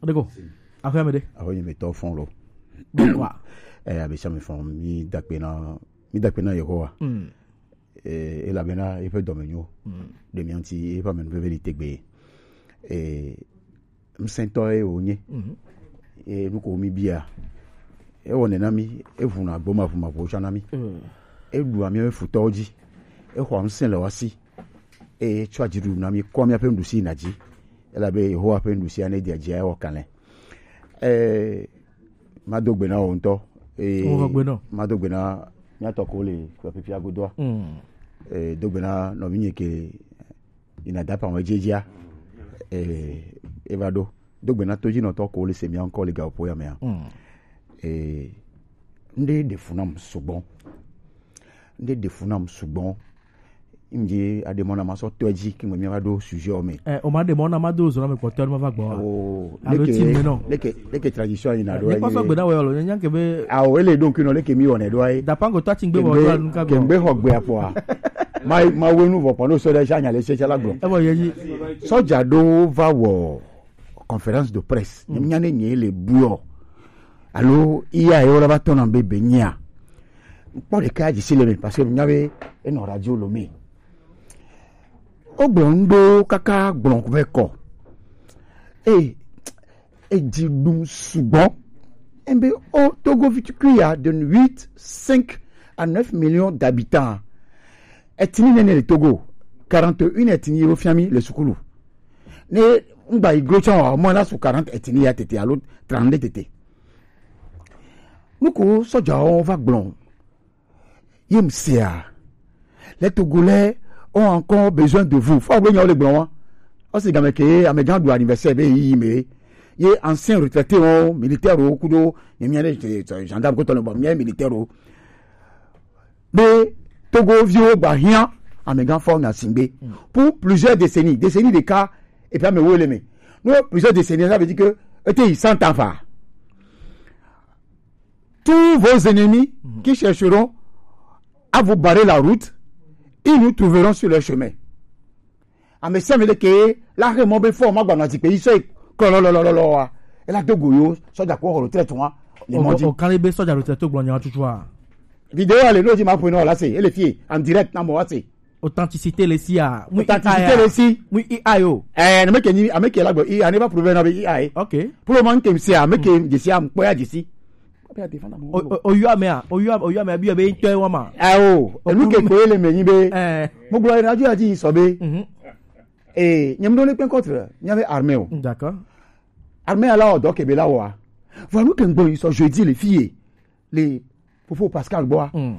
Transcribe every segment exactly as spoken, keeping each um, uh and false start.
D'accord. Après, me Après, il me t'offre fond l'eau. Quoi? Eh, avec ça, me font, mi dakpena, mi dakpena yoko. Et la bena, il peut dominer. Demi anti, il peut même lever les tegbe. Et, m'sento e onye. Et nous komi bia. Et on est nami, et vous n'a boma pour ma poche nami. Et nous ami futoji. Et quoi m'sen la wasi. Et tu as dit nami, quoi m'y a peine douci naji. Elle avait ho a peine douci ane dia dia o kanle. Eh, ma dogbena onto. Et ma dogbena nya toko le kwa pipi agodoa. Eh, dogbena no vinye ke inada pa mojejia. Eh, evado. Dogbena toji no toko le semi encore les gars po ya mea. Eh, nde defunam subon. Nde defunam subon. Imje ademona maso toji ki mo mi vado sujet o me. Eh, o ma demona ma do zo na me porteur ma va gbo. Oh, leke leke leke tradition ina do. Ni pa so gbe na we lo nyan ke be. Ah o ele donc no leke mi won e do ai. Da pango to tin gbe wo do nka gbo. Kembe ho gbe apo a. Ma ma wenu vo pono so de janya le se chala gbo. E bo yeji. Soja do va wo conférence de presse. Ni nyane ni le buo. Allo iya e ora ba ton be benya. Po de ka ji sile parce que nyawe e no radio lo mi. Ogbondo kaka gbon ve ko e e di dum sugbon embe o Togo vitukuya de huit cinq à neuf millions d'habitants etini nene le Togo quarante et un etini ro fiami le sukulu ne ngba igrocha o mo na su quarante etini ya tete alo trente tete nuko soja on va gbon yemsia les Togolais ont encore besoin de vous. Faut venir les blancs. On s'est gamé que à mes grands anniversaire be mais il est ancien retraité au militaire au kudo, il y a gendarme quand on est militaire au. Mais Togo vieux bahien à mes grands forts na Singbe pour plusieurs décennies, décennies de cas et puis à me wole me. Nous plusieurs décennies ça veut dire que était cent ans va. Tous vos ennemis qui chercheront à vous barrer la route, ils nous trouveront sur le chemin. A me semble que la remobé fort ma gwana ti pe iso kololololo wa. E la dogoyo so da ko retraite wa. Les modi. O kalebe so da retraite gbo nyan tutu wa. Vidéo ale no di ma po no la se, ele fie en direct na mo wa se. Authenticité les si a. Authenticité les si. Oui I O. Eh, na me ke ni, a me ke la gbo I, a never prove na be I. Okay. Pour le moment que me a me ke je si am po ya je si. Oyo amea, oyo oyo amea bi be nto wa ma. Ah o, elu ke ko ele me yin be. Eh. Mo gbo radio aji so be. Mhm. Eh, nyamdo le pen contre, nyave armée o. D'accord. Armée ala odo ke be la wa. Voilà que ngbo so jeudi les filles, les Fofo Pascal Boa. Mm.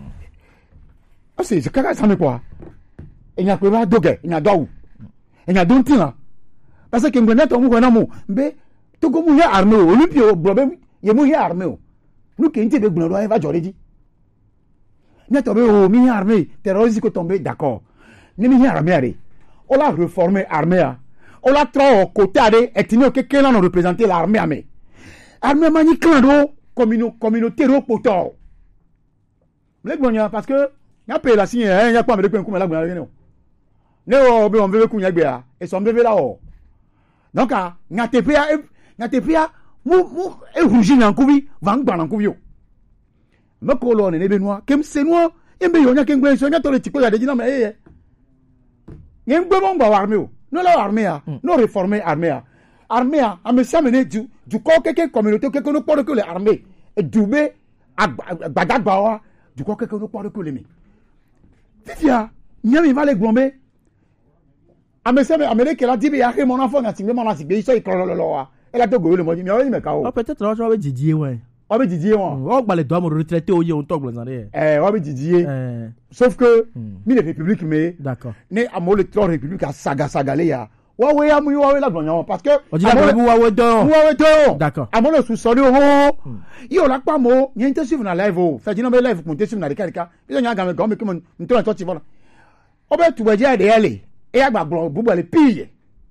Ah c'est c'est kaka ça me quoi. E nya ko ba doge, nya do. E nya don tin la. Parce que ngbo net o mu ko na mu, be to go mu ya armée o, olupio problem, ye mu ya armée o. Nous qui était de Goulo, il va Jordi. N'est tombé au mini armée, terroriste qui tombé, d'accord. N'est mini armée. On l'a reformé armée. On l'a trop au côté et tenu que quelqu'un a représenté l'armée armée. Armée mani clando, communauté ropoto. Les Goulonia, parce que, il y a pas la signe, il y a pas de comme la Goulonia. Ne o, on veut qu'on y ait et son bébé là-haut. Donc, il y a T P A, il y a T P A. Mou mou e rougi na nkubi vang ba na nkubi o meko lo ne be noa kem se noa embe yo nya kem gbe so nya to le tiko ya de jina ma eh ngem gbe bon ba armée o no la armée a no réformer armée a armée a a me samene du du ko keke communauté keke no poro que les armées et dubé agbadagba wa du ko keke no poro que les mi fifia nya mi va le glombe a me samene amene que la dibe ya ke mon enfant na tingbe mon asigbe iso ikolololo wa. Elle a Togo le modi mi o me ka o. Peut-être là on va Didier ouais. On va Didier on. On va les doigts me retraiter au on Togo là. Eh, on va Didier. Sauf que mi les républiques mais d'accord. Ne amo le trois républiques à saga saga le ya. Wa we amu wa we la gbonyan parce que on dit la wa we don. Wa we don. D'accord. Amo le sous sori ho. Yo la pa mo, ni inte suivre na live o. Fait dina be live ko te suivre na de karika. Bi nya ga me go me ko nto nto ti vola. O be tu weje de ele. E agba gbon bubu le pille.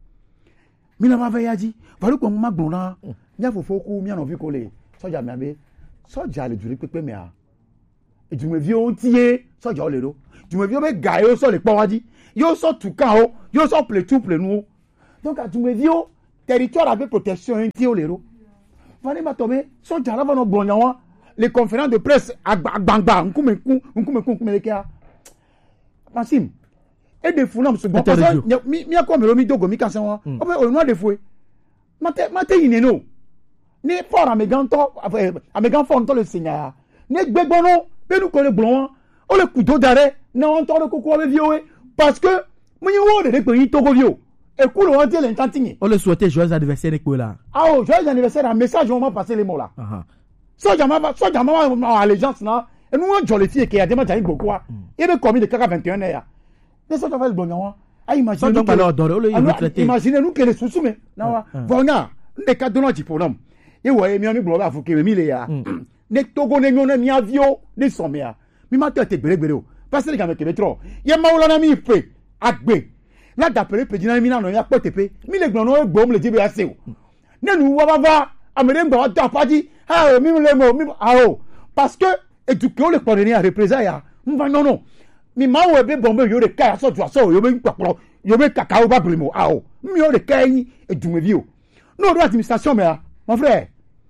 Mi na ma ve ya ji. Voilà qu'on m'a glona. Nya fofo ku mi an vi ko le. Soja mi abe. Soja le duri pepe me a. E du me vi o tie soja o le ro. Du me vi o be ga yo so le po waji. Yo so tu kan o, yo so ple tu ple nu. Donc a du me vi o territoire avec protection intio lero vani ma tombe so jara va no blonyawa les conférences de presse agbangba nkume nku nkume nku nkume lekia Maxime et des fous non bon parce que mi mi ko melo mi dogo mi kanse won o be o no de fou mate mate ineno ni fort ameganto amegan fort to le seigneur ni gbegbono be nu ko le blon o le couteau d'arrêt na on to le koko be vieux parce que mo yi wo de pe yi to go vieux et cool on dit l'intantini on le souhaiter joyeux anniversaire ko là ah oh joyeux anniversaire un message on m'a passé les mots là so jama so jama allégeance na et nous on jolly fille qui a demandé beaucoup il est commis de vingt et un heures mais ça va le bon non ah imaginez nous imaginez nous que les sous mais na voilà des cas de notre problème et ouais mi ami bloga faut que mi le ya ne togo ne nyona mi avio de somia mi ma tete gbere o parce que quand me trop ye ma wala na mi pe agbe la d'appeler pedina mi na no ya potepe mi le gbon no gbom le jibe ase o ne nu wa baba amere ngba ta padi ah mi le mo mi ah parce que et du que le condamné à représailles mva non non mi ma wo be bombe yo de ka so jo so yo be paporo yo be kakao ba blemo ah mi yo de ka yin e du me vi o no do administration mais mon frère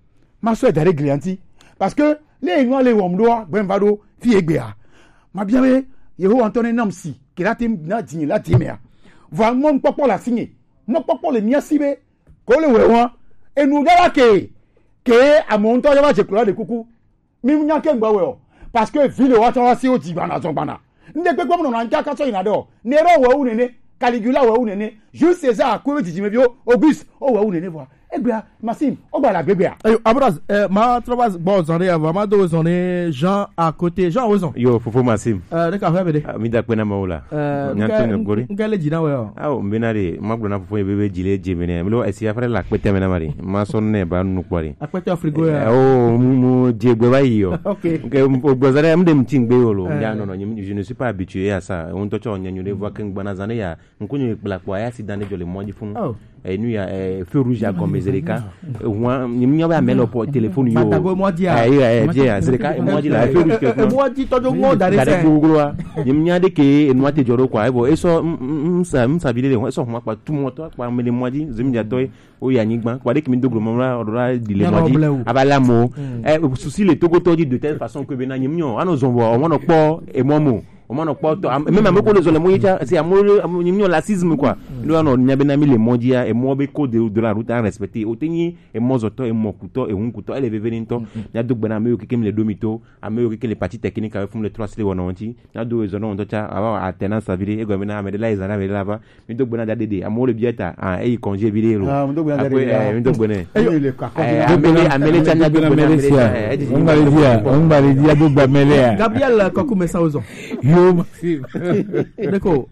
ma so e dare glianti parce que les noirs les womdo ben vado fi egbea ma bien we yeho antone namsi kiratim na din la timea va mon popo la signé mon popo le mia sibe ko le wewa e nu gara ke ke amonto ya ba je kula de kuku mi nya ke ngba we o parce que ville wa tawa si o ti bana so bana nde pe ko no na nka ka so ina do ne ro wa u nene Caligula wa u nene Jules César ko ti jime bio Auguste o wa u nene vo egbea Maxime o gba la gbegbe ayo abraz euh ma trobas bon zoné vraiment do zoné Jean à côté Jean ozon yo fofo Maxime euh de ka fa bede mi da pe na maula euh nyanto ngori ngale jina we o ah o mbinare magbo na fofo bebe jile jemene mlo esi afare la pete mena mari ma sonne ba nu kwari apete frigo ya oh mu jegbe bayi yo OK o gbozare mde mtingbe yolo ya no no je ne suis pas habitué à ça on to cho nyanyo le voix ken gbana zane ya nkunyu pla kwa ya si dane jole moji fun et nous ya feu rouge à comme zereka wa nyimnya ba melo po téléphone yo batago moji a eh bien zereka moji la feu rouge que moji to jo ngo dare se nyimnya de ke enwa te joro kwa ebo eso msa msa bile eso ma pa tout moto pa mele moji zimja toy o ya nyigban kwa de ki mi dogro mora odora dile moji abala mo eh souci le togo toji de telle façon que bena nyimnyo ano zonbo o mono po e momo o mono po to même ameko le zole moyicha c'est amolo nyimnyo lacisme quoi lo ano nyabena mi le moji ya e mo be code de la route à respecter o tenyi e mozoto e mokuto e hunkuto ele veveninto nya dogbana me o kekem le domito ame o keke le parti technique avec fum le trois sile wononti nya do ezono on tocha aba alternance avire e gomena amede la izana me lava mi dogbana da dede amolo bieta ah e congé vire lo ah mi dogbana da dede mi dogbana amele amele chanya dogbana on va le dire on va le dire dogba mele Gabriel Kokou ça ozon yo Maxime d'accord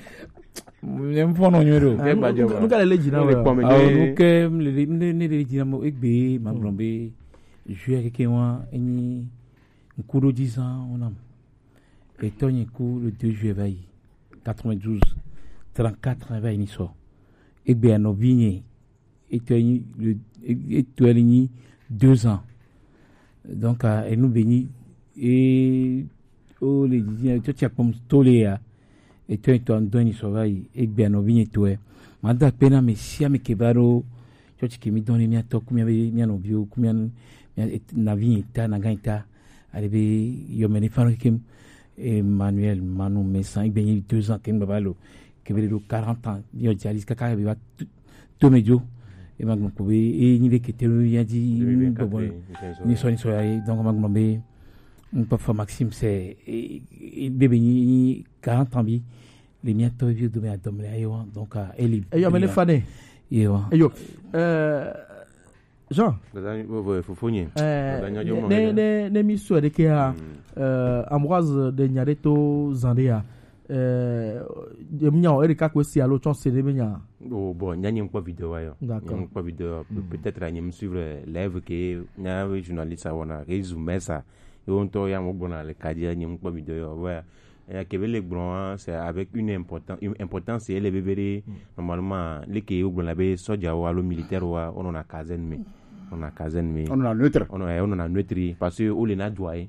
nem fono nyoro nuka le jina we ah nuke le ne ne jina mo egbe magrombe jouer avec moi eni nkuro dix ans on a et Tony coup le deux juillet veille quatre-vingt-douze trente-quatre veille ni so egbe no vigné et Tony le et Tony deux ans donc et nous béni et oh les jina tu as comme toléa et toi tu en donnes sauvaille et bien no vigné toi manda pena me sia me kebaro tu qui me donne mia to kumia mia no bio kumia na vigné ta na gaita arrivé yo me fano kim Emmanuel Manu Messan il ben deux ans kem babalo kebelo quarante ans yo jalis kaka be va to mejo e magno ko be e ni de ketelo ya di ni so ni so donc magno be mon papa Maxime c'est bébé ni quarante ans bi les miens to vieux de me adom le yo donc elle yo me le fane yo yo euh Jean fofonye ne ne ne mi so de ke a euh Ambroise de Nyareto Zandea euh de mnya o erika ko si alo chon se de mnya oh bon nyanyem pas vidéo yo nyanyem pas vidéo peut-être anyem suivre live que nya journaliste wana resume ça et on to ya mo bona le kadia nyem pas vidéo yo ouais et que les blancs c'est avec une importance une importance c'est les bébés normalement les qui au la be soja ou allo militaire ou on a caserne mais on a caserne mais on a neutre on a on a neutre parce que on les na doyer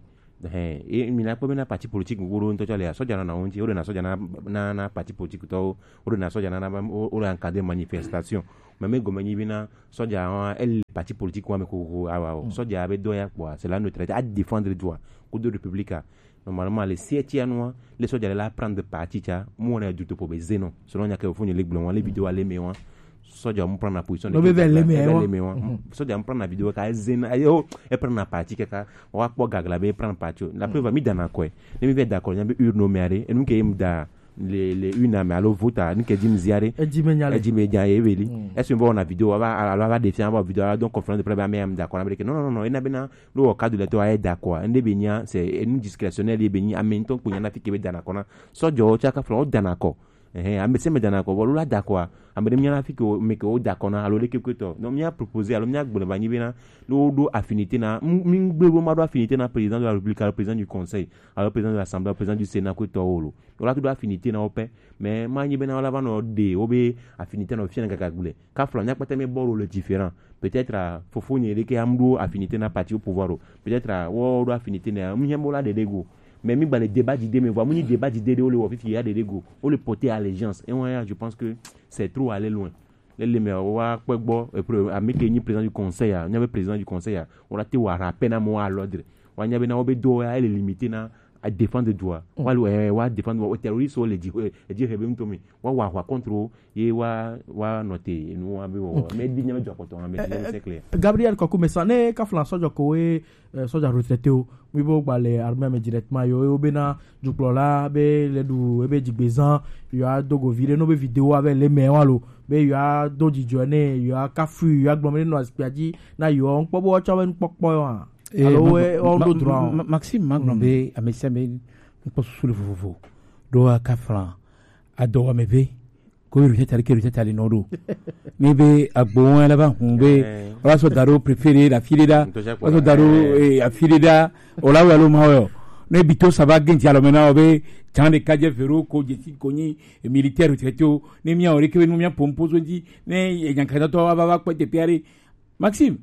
eh e mina ko bena parti politique ngoro nto chale soja na onti o na soja na na na parti politique to o na soja na na o la encadrer manifestation mais go mani bina soja elle parti politique wa me ko awa soja abe doya quoi c'est la neutralité à défendre le droit coup de république normalement les septième les soja la prendre parti cha mo na du to po bezeno selon nya ke foni le blon les vidéos aller me wa soja on prend la position de le me wa soja on prend la vidéo ka zena ayo e prend la parti ke ka wa ko gagla be prend parti la preuve mi dana ko ne mi be d'accord nya be urno mere e nu ke im da les les une mais alors vota ni ke dim ziare e dim nyale e dim nyale e weli est-ce bon na vidéo va alors va défier va vidéo donc conférence de presse même d'accord américain non non non ina bena lo cadre de toi est d'accord ende benya c'est une discrétionnel e benya en même temps ko nyana fike be dana kona soja cha ka flo dana ko eh ambe se me dana ko bolu la d'accord ambe nyana fike me ko d'accord na alors le quelque temps non mia proposer alors mia gbona bani bena lo do affinité na mi gbebo ma do affinité na président de la République le président du conseil alors président de l'Assemblée le président du Sénat ko to holo là do affinité na opé mais ma nyi bena wala ba no de obe affinité na ofien kaka gbule ka flo nya pete me bolo le différent peut-être fofo nyi le ke amdo affinité na parti au pouvoir peut-être wo do affinité na mi nyambo la de dego mais mi ba le débat d'idées mais voir mi débat d'idées o le wo fi ya de dego o le porter allégeance et moi je pense que c'est trop aller loin les les mais wa pegbo avec ni président du conseil a nya président du conseil a on a te wa rappel na mo à l'ordre wa nya be na obe do elle est limitée na à défendre droit wa wa défendre au terroriste ou les dire et dire rebem to mi wa wa wa contre ye wa wa noter nous wa be wa mais di nya me jo koto mais c'est clair Gabriel Kokou mesane ka flan soja ko e soja retraité o mi bo gba le armée me directement yo o be na juklola be le du e be jigbezan yo a dogo vire no be vidéo avec les me wa lo be yo a do jijone yo a kafu yo a gbomere no aspiaji na yo on pobo chawe npokpo yo ha alors on do droit Maxime Maglombe a mesame npo sulu fofo do a kafran a do a mebe ko ru tali ke ru tali no do ni be agbon la ba hun be o so daro préféré la filida o so daro a filida o la wa lo ma yo ne bito saba genti alo mena o be chande kaje fero ko jeti ko ni militaire treto ne mi a ore ke no mi a pompozo di ne e nyankana to ba ba ko te piare Maxime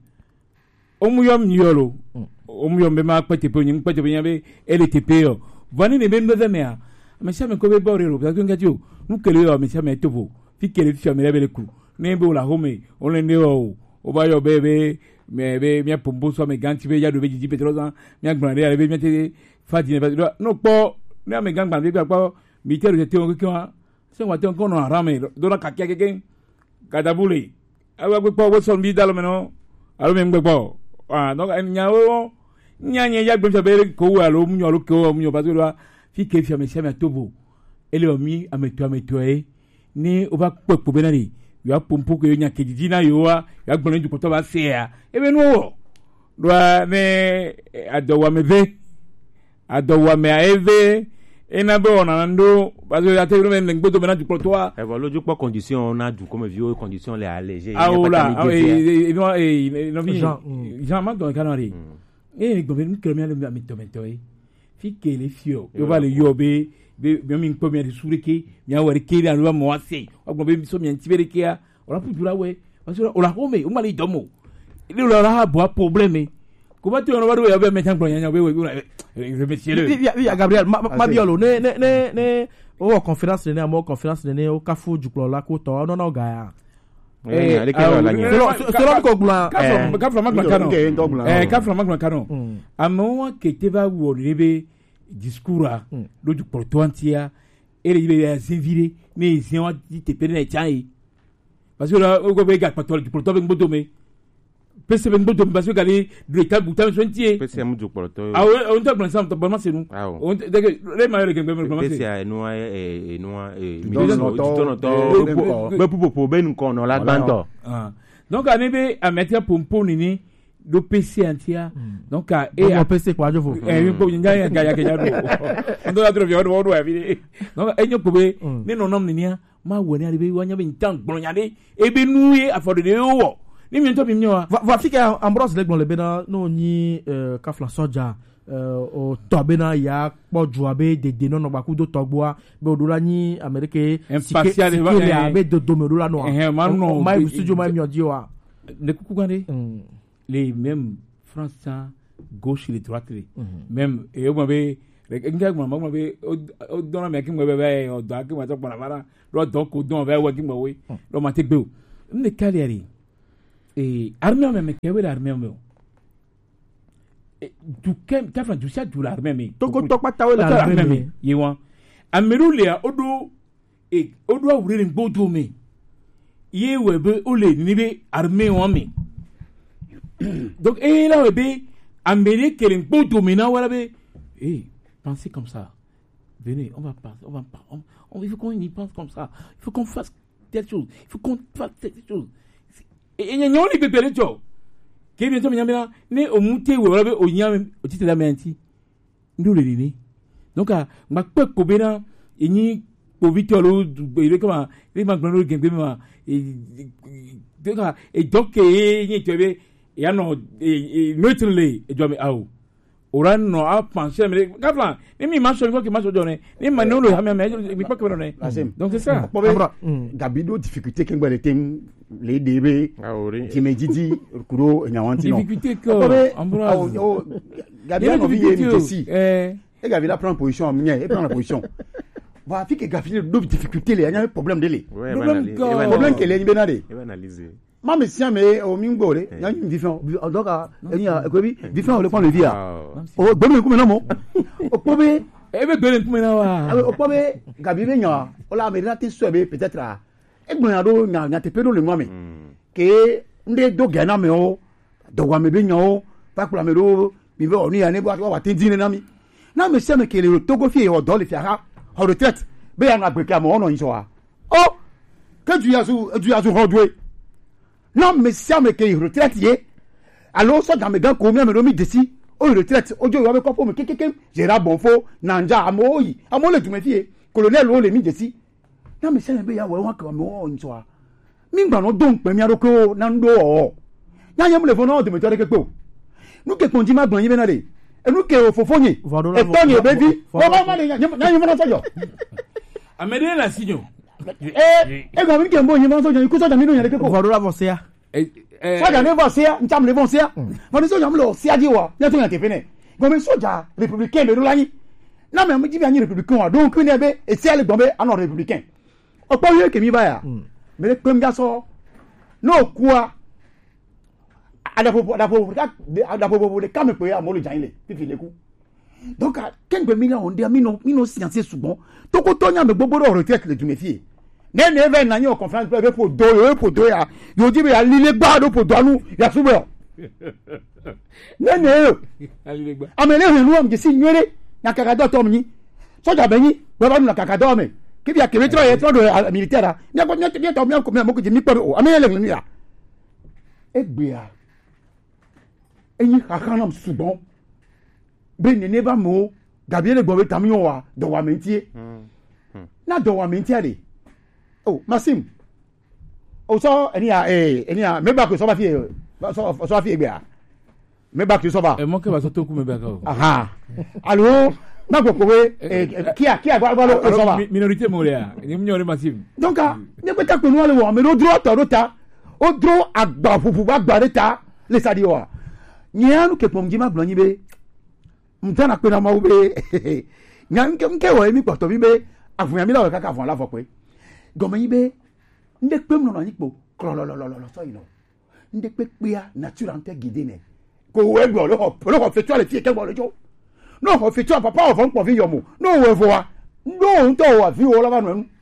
omuyom nyolo omuyom be ma kwete pe nyi kwete pe nyabe L T P yo vani ne be ndoze mea me chame ko be bore ro parce que ngati o nu kele yo me chame tovo fi kele fi chame le ku ne be la home on le ne o o ba yo be be me be mi pombo so me ganti be ya do be jiji petro san mi agbran re be mi te fati ne no po ne me gangban be pa mi te ro te o ki wa se wa te on kono arame do la kakia keke kadabule awa pe po wo so mi dalo me no alo me ngbe po ah donc nyawo nyanye ya gbem sabere ko wa lo munyo lo ko munyo ba so fi ke fi amese ma tobo ele o mi ameto ameto e ni o ba popo be na ni yo apompo ko nya kejiji na yo wa ya gbon ju ko to ba se ya e be no wo do ne adowa meve adowa me ave ena be ona ndo ba so ya te ro me ngbodo me na ju ko to wa e bo loju po condition na du comme vieux condition les alléger ah là et non et non Jean Jean ma do kanari e gbo me kele me le mi to me to e fi kele fio yo ba le yo be be mi ko mi sureke mi awari kele anu ba mo ase ogbo be so mi ntibere ke a ora pudura we ba so ora home o ma le domo ile lo ra bo problème ko ba ti ono ba do ya be me tan gbo yanya we we monsieur le via Gabriel ma biolo ne ne ne ne o conférence ne mo conférence ne o kafu juklo la ko to no no ga ya eh ale ke la nya selo ko gula ka fla magna kano eh ka fla magna kano amo ke te va wo rebe discours do juklo to antia ele ibe ya servire ne isian ti te pere na chai parce que là o go be ga patol juklo to be ngbodo me pese ben bodo parce que gali directeur boutam sointier pese mu juklo to ah on t'a pensé on bon c'est nous on les malheureux que me commencer pese a no e no e ministre to no to be popo ben ko no la banto ah donc anebe a mettre pompo nini do P C antia donc a et a P C quoi je vous eh ko nya ya ga ya ga do on doit trouver on doit voir donc enyo ko be ni no nom nini ma woni aribe wanya be ntan gbronya de e be nuye afode de wo ni mi to bi mi wa va fika Ambrose Legbon le bena no ni euh kafla soja euh o to bena ya poju abe de de no no ba ku do togbo be odura ni Amerique impartial e abe do do me odura no eh ma no ma studio ma mi oji wa le kuku gande les mêmes France gauche et droite même et on m'avait ngai mo mo be o dona me ki mo be be o da ki mo to para para lo don ko don be wa ki mo we lo ma te gbe o ne kali ari e armée me me ke we armée me du kem ta fa du sa du l'armée me to ko to pata we l'armée me ye won ameru le odo e odo awure ni gbodo me ye we be o le ni be armée won me donc e la we be amérique ke ni gbodo me na wala be eh pensez comme ça. Venez, on va pas, on va pas, on, on, il faut qu'on y pense comme ça. Il faut qu'on fasse telle chose. Il faut qu'on fasse telle chose. Et il y a un peu de choses. Qui est bien sûr, mais au monté ou au yam, au titre de la menti. Nous le dîner. Donc, à ma peu de cobéna, il y a pour vite l'eau, il est comme les magnons qui aiment et donc, il y a non, et neutre les, et doit me out. Oran no a penser mais gafla ni mi ma so que ma so donné ni ma no le ha me mi pas que donné donc c'est ça Gabido difficulté que ngba tem les db qui me dit kuro nyawanti no difficulté que ambro Gabido no vie mi eh et Gabido prend position mi et prend la position va fi que Gabido do difficulté les y a un problème de les problème problème que les benade et analyser ma me sia me o mi ngbo re ya ni different donc eni a ko bi different o le pon le via o gbe mi ku me no mo o po be e be gbe ku me na wa o po be Gabi be yan o la me na ti so be peut-être a e gbe yan do nya nya te pe do le mo mi ke nde do ga na me o do wa me be yan o pa ku la me do mi be o ni ya ne bo wa tin din na mi na me sia me ke le Togo fi o do le fi ha o retraite be ya na gbe ka mo ono yin so wa o ke du ya su du ya su ho do non mais ça me que retraite yé alors ça dans mes gars combien me remis d'ici au retraite au jour avec quoi pour me quelqu'un Gérard Bonfo Nanja Amoyi Amole tu me fie colonel on les mis d'ici non mais ça me ya ouais wa mo on soit mingba no donc pe mi aroko nando o ya yem le fono de me tore kepo nous que qu'on dit ma ban yi benade et nous que fofonyi et tonye baby o ba ma ya yem na so yo amede la signo eh e go mi ke mbo yin mo so jan ku so jan mi no yan le keko va do avancer ya eh so jan ne va sia ncham le bon sia mo ni so jan lo sia ji wa ya to yan te fene go mi so jan républicain be do la yin na me mo ji bi an républicain wa donc ni ebe e sia le gombe an républicain o po ye ke mi ba ya me le pem ga so no kuwa ada po ada po ada po de kam pe ya mo le jan ile fifi le ku donc kengbe mi la on de mi no mi no science sugbon to ko to nya me gbogbo ro retraite le du me fie ne ne ve na yo conférence pe po do yo po do ya yo di be ya lile gba do po do anu ya sube o ne ne alile gba amele he nu am je si nyere na kakado to mi soja be yin be ba nu na kakado me ki bi akere tro ye tro do militaire ni ko ni to mi ko mi mo ko je mi pe o amele le ni ya egbe ya eyin kakanam sugbon be ne ne ba mo Gabriel Gbowe tamiyo wa do wa mentie na do wa mentie de oh Masim o so eni a eh eni a me ba ko so ba fi so so ba fi egbe a me ba ko so ba e mo ke ba so to ku me ba ka o aha allo na ko ko we ki a ki a gba lo so ba minorité mo le a ni mi ore Masim donc a ne pe ta pe nu le wo me lo dro to ro ta o dro agba fufu ba gba re ta le sadi wa ni anu ke pom ji ma blo yin be mtana pe na ma ube nyanke mke wo emi poto mi be afunya mi la we kaka afun la fo pe gomo yin be nde pe mu no yipo klololololo so yin no nde pe pe ya nature ante guide ne ko we gbo lo ho lo ho fetu ale fi ke gbo lojo no ho fetu papa o fo npo fi yomo no we fo wa no nto wa fi wo la ba nu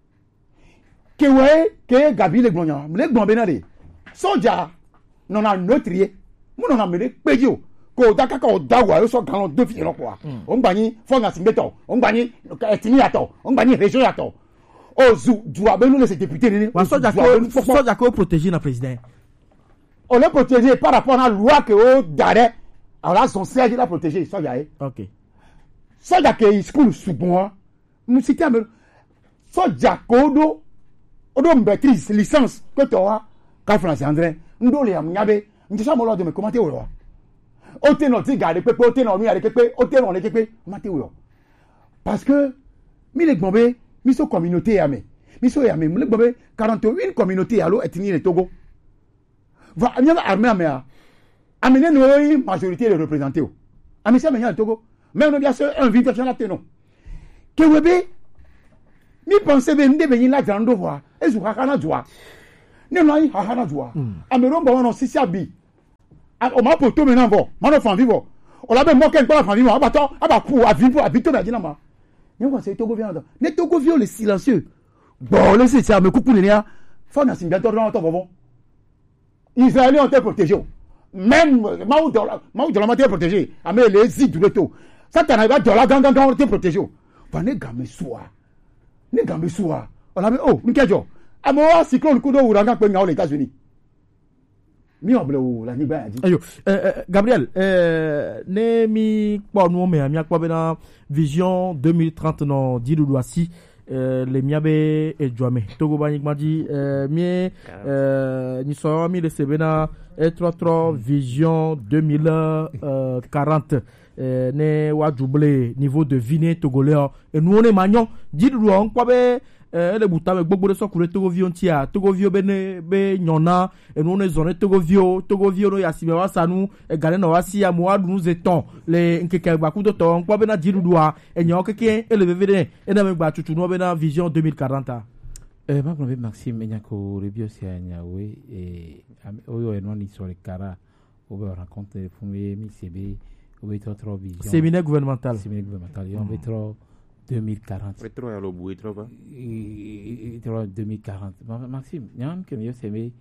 ke we ke Gabi le gbon yan le gbon be na de soja no na notrie mu no na me le peji o ko da kaka o da wa so kan do fi lopo wa o ngba yin fo na singeto o ngba yin etini yato o ngba yin région yato o zu du abenu le se député ni wa soja ko soja ko protéger na président o le protéger par rapport à loi que o dare alors son siège la protéger soja e OK soja ke school sugbon mu cité am soja ko do o do maîtrise licence ko to wa ka France André ndo le am nyabe nti sa mo lo de me commenter wo o te no ti gade pepe o te no mi gade pepe o te no le pepe mate wo parce que mi le gbonbe mi so communauté ya me mi so ya me mi le gbonbe quarante et une communauté alo etini le Togo va anya armée amea amener une majorité de représenter. Amener ça, le Togo. Mais on a bien sûr un vivre qui en a tenu. Que vous avez, ni pensez bien, ni bien la grande voix, et vous avez un joie. Ni on a eu un joie. Amener on a six abi. On m'a pour tout maintenant, bon, mon enfant vivant. On l'a même moqué, on l'a vivant, on va t'en, on va pour, à vivre, à vivre, à vivre, à vivre. Mais c'est Togo vient. Les Togo vieux, les silencieux. Bon, le c'est ça, me coupe les liens. Faut n'a sin bientôt dans ton bon. Israéliens ont été protégés. Même Mao de la matière protégée. Mais les îles du retour. Ça t'en a pas de la gang gang ont été protégés. Va ne gamme soa. Ne gamme soa. On a mis oh, n'kejo. À moi cyclone coup d'eau ouragan pour les États-Unis. Mi oblo la ni ba di. Ayo, Gabriel, euh ne mi kwa no me mi akwa be na vision deux mille trente non di Douassi. Euh, les miabe et Djouame. Togo Banik m'a dit, euh, mie, euh, nous sommes mis le C B N A et trois trois vision deux mille quarante. Euh, ne wa doublé niveau de vie togolais. Et nous on est magnon. Dis-nous, on quoi be, euh, le bouta avec beaucoup de so coulé Togo vion tia. Togo vio bene, be, nyona. Et nous on est zone Togo vio, Togo vio no yasime wa sanu. Et galen no wasi ya moi nous étons. Les, nkeke bakou de ton, quoi bena dis-nous, et nyon keke, et le bébé, et n'a même pas tout nous bena vision deux mille quarante. Euh, ma blonde Maxime, il y a qu'au rebio, c'est un yaoui, et, oyo, et non, il sur les cara, on va rencontrer les premiers, mi C B, on va être trop vision. Séminaire gouvernemental. Séminaire gouvernemental, on va être deux mille quarante. On va être trop à l'obou, trop pas. Et deux mille quarante. Maxime, il y a un que mieux c'est mais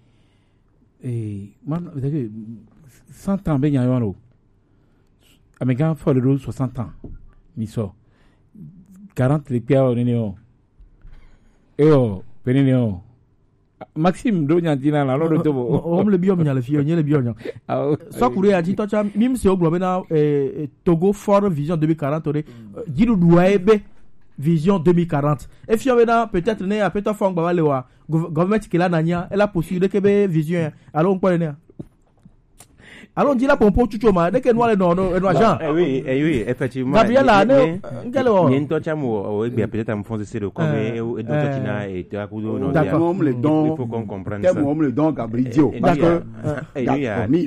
et moi vous savez cent ans ben y a un an. Américain faut le rôle soixante ans. Miso. quarante les pierres on est on. Et oh, penene on. Maxime do nyantina la lo do bo. On le biom nya le fio, nya le biom nya. So kure a dit to cha mim se o globe na Togo for vision deux mille quarante ore. Gidu douaebe vision deux mille quarante. Et fio na peut-être né a peut-être fond ba lewa. Government qui la nanya, elle a possible de que vision. Alors on peut né. Alors on dit là pour pour tout choma dès que nous allons non non Jean. Eh oui, eh oui, effectivement. Gabriel là, ne quel o. Ni nto chamo o bien peut-être am fond de c'est comme et d'autres qui na et tu as coudo non. D'accord, le don. Il faut qu'on comprenne ça. Quel le don Gabriel parce que eh il y a les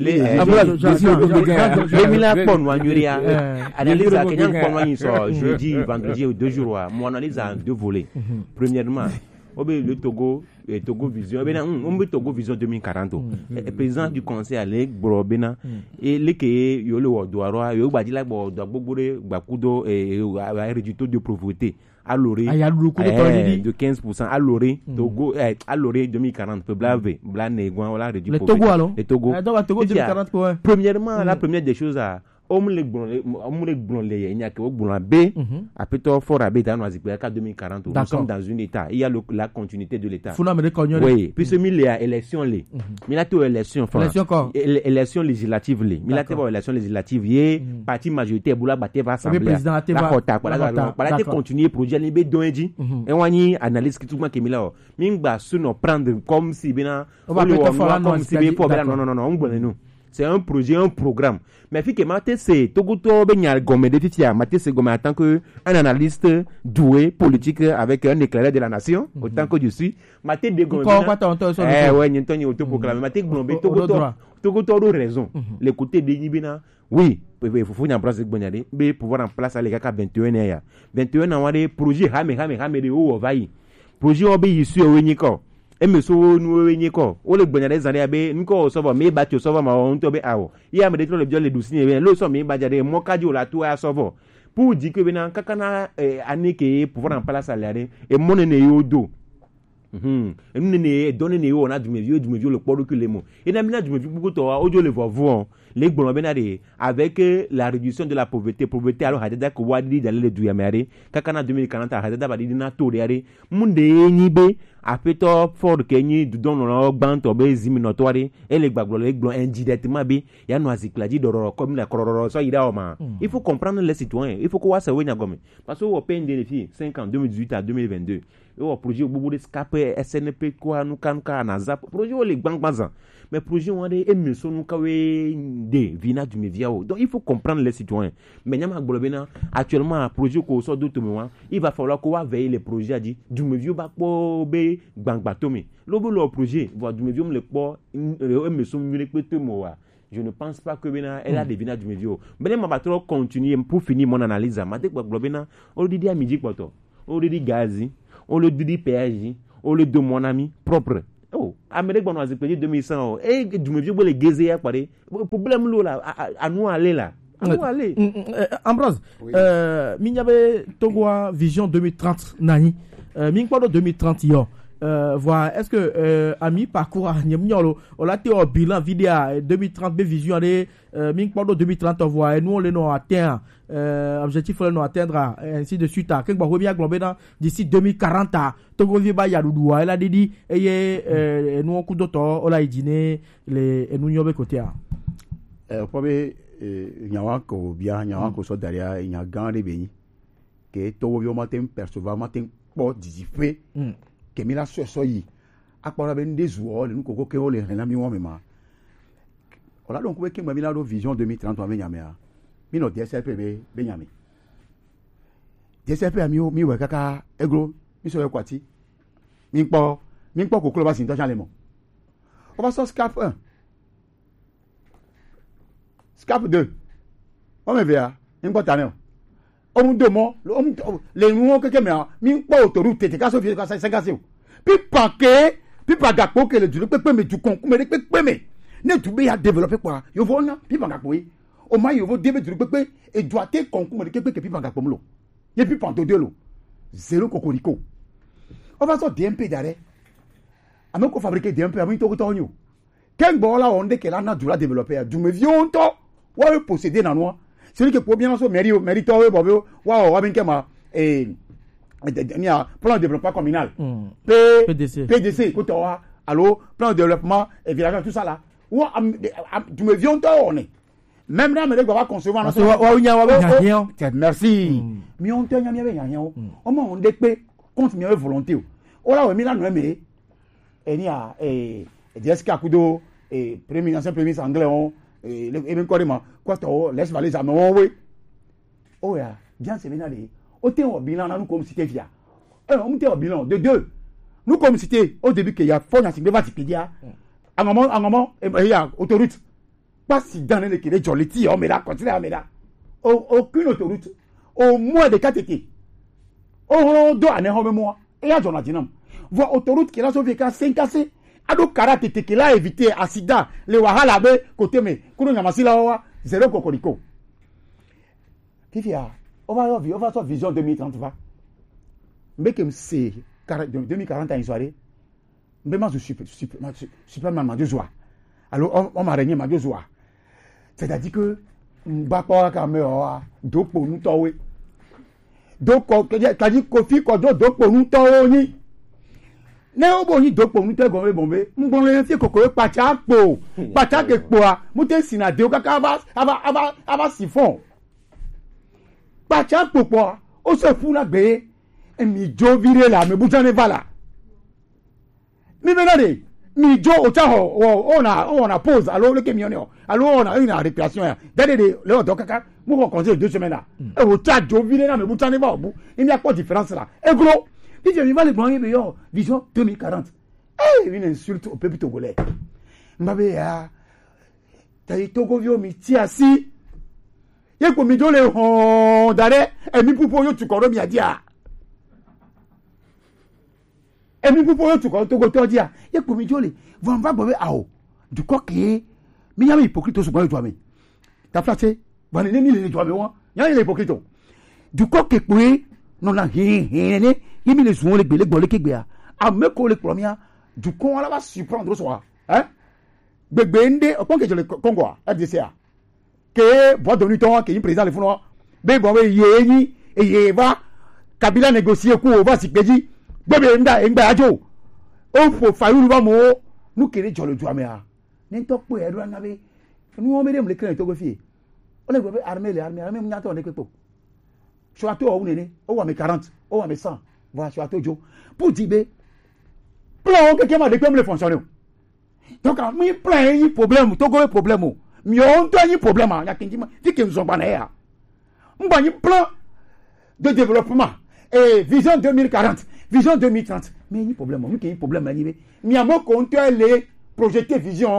les mila pon wa nyuria. Analyse à Kenya pon wa so jeudi vendredi ou deux jours mon analyse en deux volets. Premièrement, le Togo et Togo Vision, on veut Togo Vision deux mille quarante. Le président du conseil Alec Brobena et les qui yo le Douaroa, yo badi la bo Douabogore, Bakudo et réduction de pauvreté. À l'orée de quinze pour cent à l'orée Togo à l'orée deux mille quarante peut blaver blane gwan wala réduit pauvreté. Le Togo alors. Le Togo. Togo deux mille quarante quoi. Premièrement, la première des choses à Omle Blonlé, il n'y a que Blonlé B, à Pétor Fort à Bétan, à deux mille quarante. Nous sommes dans un État. Il y a le, la continuité de l'État. Oui, puis ce il y a élection. Il y a tout élection. Élection législative. Il y a tout élection législative. Il y a parti majoritaire. Boula Baté va assembler. La Kota. Voilà, tu continues le projet. Il y a Doendi. Et on y analyse tout le monde qui est là. Mingba, se nous prendre comme si, bien, comme si, bien, non, non, non, non, non, c'est un projet, un programme. Mais fi que Maté c'est Togoto Benyal Gomé de Titia, Maté c'est Gomé en tant que un analyste doué politique avec un éclaireur de la nation, autant que je suis. Maté de Gomé. Eh ouais, n'y a auto proclamé. Maté Gomé Togoto Togoto a raison. L'écouter de Nibina, oui, il faut une place de Bonyade, mais pouvoir en place à l'égard vingt et un ans. vingt et un ans, des projets Hame Hame Hame de haut vaille. Projet obéi issu au Nico. Et me so nous wenye ko o le gbanya des années abe nko so ba me ba ti so ba ma on to be awo ya me de le bio le doucine bien le so me ba jade mo ka di o la to ya so bo pour dire que bena kakana année que pouvoir en place aller et mon ne yo do mhm et nous ne donner ne yo on a du me vieux du me vieux le port que les mots et na mina du me vieux beaucoup to o jo le voir les gbon benade avec la réduction de la pauvreté pauvreté alors hadada ko wadi d'aller le douyamare kakana deux mille quarante hadada ba di na to de munde nyibe apeto ford kenyi dudon no gbanto be ziminotoire et les gbaglo les gbon indirectement bi ya no azikladi dororo comme la kororo so ida o ma il faut comprendre les citoyens il faut ko wa sawe nya gome parce que au peine des filles cinq ans deux mille dix-huit à deux mille vingt-deux et au projet bobo de scape S N P quoi nous kan ka na zap projet o les gbangbanzan mais projet on des émissions nous kawe de vina du médiao donc il faut comprendre les citoyens mais nyama globena actuellement projet ko so d'autres mois il va falloir qu'on va veiller les projets a dit du médio ba ko be gbangba tomi lobo le projet voir du médio le po émission mieux que tout moi je ne pense pas que bena elle a devenu du médio. Mais ma va trop continuer pour finir mon analyse. Ma te kwa globena, on le dit à midi quoi toi. On le dit gazi, on le dit péage, on le dit mon ami propre. Oh, Amérique bon on a payé deux mille cent. Et du médio pour les gazer à parler. Problème là à nous aller là. À nous aller. Ambroise, euh minyabe Togoa Vision deux mille trente nani. Euh min deux mille trente yo. Euh, voilà, est-ce que euh, ami parcours à Nyamnyolo, on l'a été au bilan vidéo deux mille trente B vision de euh, Ming Pado deux mille trente voix et nous on les nous atteint euh, objectif on les nous atteindra ainsi de suite à quelque bien globé dans d'ici deux mille quarante à Togo Viba Yadoudou elle a dit et euh, nous on coup d'auto on l'a dîné les nous n'y côté à euh premier nyawa ko bien nyawa ko so derrière il y a gandé béni que Togo Viba matin percevoir matin pour dissiper que mi la so so yi akpora be ndezu o le nuko ke o le na mi won me ma ola donc we ke mi la do vision deux mille trente wa me nyame a mi no D S L P be be nyame D S L P mi o mi we kaka egro mi so e kwati mi npo mi npo ko ba sin to jale mo o ba so scap un scap deux o me vea npo tane o mu do mo le nu keke me mi npo autoroute te ka so fi ka sa ka se o pi panke pi pagapo ke le du pepe me du konku me pepe me ne tu be ya développer quoi yo vo na pi pagapo yi o ma yo vo debe du pepe e doit te konku me pepe ke pi pagapo lo ye pi panto de lo zéro cocorico on va so D M P dare ame ko fabriquer D M P ami to ko to nyu ken bo la onde ke la na du la développer du me vion to wa posséder na noa celui qui peut bien so mérite mérite wa bo wa wa bin ke ma eh il y a plan de développement communal mm. P, PDC PDC écoute allô plan de développement et village tout ça là ou tu me viens toi on est même là mais va concevoir merci mais on tient bien bien bien on m'a on dépé compte mieux volonté oh là mais là non mais il y a et D S K kudo et premier ancien premier anglais on et même carrément quoi toi laisse valer ça mais oui oh ya bien c'est bien aller au thé au bilan nous comme cité via un on thé au bilan de deux nous comme cité au début qu'il y a fond à signer Wikipédia à un moment à un moment il y a autoroute pas si dans les qui les joliti on met là continue à mettre là aucune autoroute au moins de quatre T on doit aller au mémoire et il y a Jonathan voir autoroute qui là sauvé qu'à cinq cassé ado karate te qui là éviter accident les wahala be côté mais kuno nyamasi là zéro cocorico qui fait on va on va sur vision deux mille trente va mais comme c'est deux mille quarante en soirée mais moi je suis super super mal de joie alors on m'a régné ma joie c'est-à-dire que ba pas caméra do pour nous towe donc quand dit Kofi Kodo do pour nous towe ni ne o bo ni do pour nous te gombe bombe mbon le fi kokoro pacha po pacha ke po a mu te sina de o kaka ava ava ava siphon pacha popo o se fún la gbe e mi jo vire la me buja ne vala mi be de mi jo o ta ho o na o na pause alors le camion alors on a une récréation dès de le do kaka mu ko conseil deux semaines là e o ta jo vire na me buja ne ba bu il y a pas de différence là e gros dit je va le grand be yo vision deux mille quarante eh une insulte au peuple togolais mbabe ya tayi togo vio mi ti asi ye ko mi jo le hon dare emi pupo yo tukoro mi adia emi pupo yo tukoro to go to dia ye ko mi jo le von va bobe awo du ko ke mi ya mi hypocrite so gbo jo mi ta flatte ba ni mi le jo mi won ya le hypocrite du ko ke pe non la hin hin ne yi mi le sun le gbele gbo le kegbe a a me ko le promia du ko ala ba surprendre so hein gbegbe nde opon ke jo le Congo a D C A que voix de nuit que le président le font be bon we yeyi e yeva Kabila négocier ku o va si peji bebe nda ngba ajo o fo fayu ba mo nu kere jolo ju amea ni to pe e do na be nu o mere mle kren to go fie o le go be armée le armée armée munya to ne pepo so ato o nene o wa me quarante o wa me cent va so ato jo pour dibe plan que ma de comme le fonctionner donc mi plan yi problème to go problème mi on to yi problème ya kinjima ti ke nzo bana ya mba yi plan de développement et vision deux mille quarante vision deux mille trente mais yi problème mi ke yi problème ni be mi amo ko on to le projeter vision wa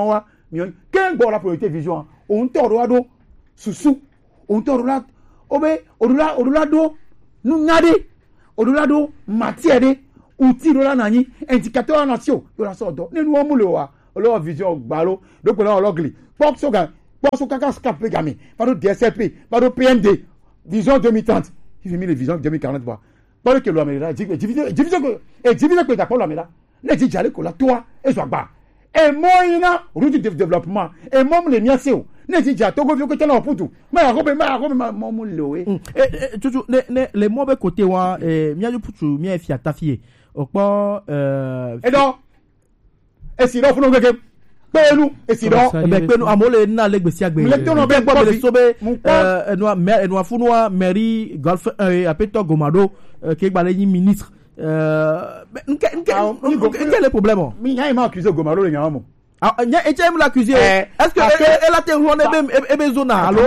mion ken bo la pour télévision on toro ado susu on toro la obe odula odula do nu ngade odula do matiere outil do la nani indicateur nation yo la so do ne nu omu le wa lo vision gbalo do ko la logli pop so ga pop so kaka scap gami pas de D S L P pas de P M D vision deux mille trente il mis les visions deux mille quarante pas pas que lo amela division division et division que ta pas lo amela ne ti jale ko la toi et so gba et moyena route de développement et mom le miaseo ne ti ja togo fi ko tela oputu ma ya ko be ma ya ko be ma mo lo e eh tutu ne le mo be côté wa eh mia ju putu mia fi atafie opo euh et donc et si do funu gege pelu et si do be pelu amole na legbesi agbe le tono be gbo be sobe euh enwa enwa funwa mairie golf apeto gomado ke gba le ministre euh nke nke quel est le problème mi nya ma accusé gomado le nya mo ah nya e tiem l'accuser est-ce que elle a te rone be be zona allo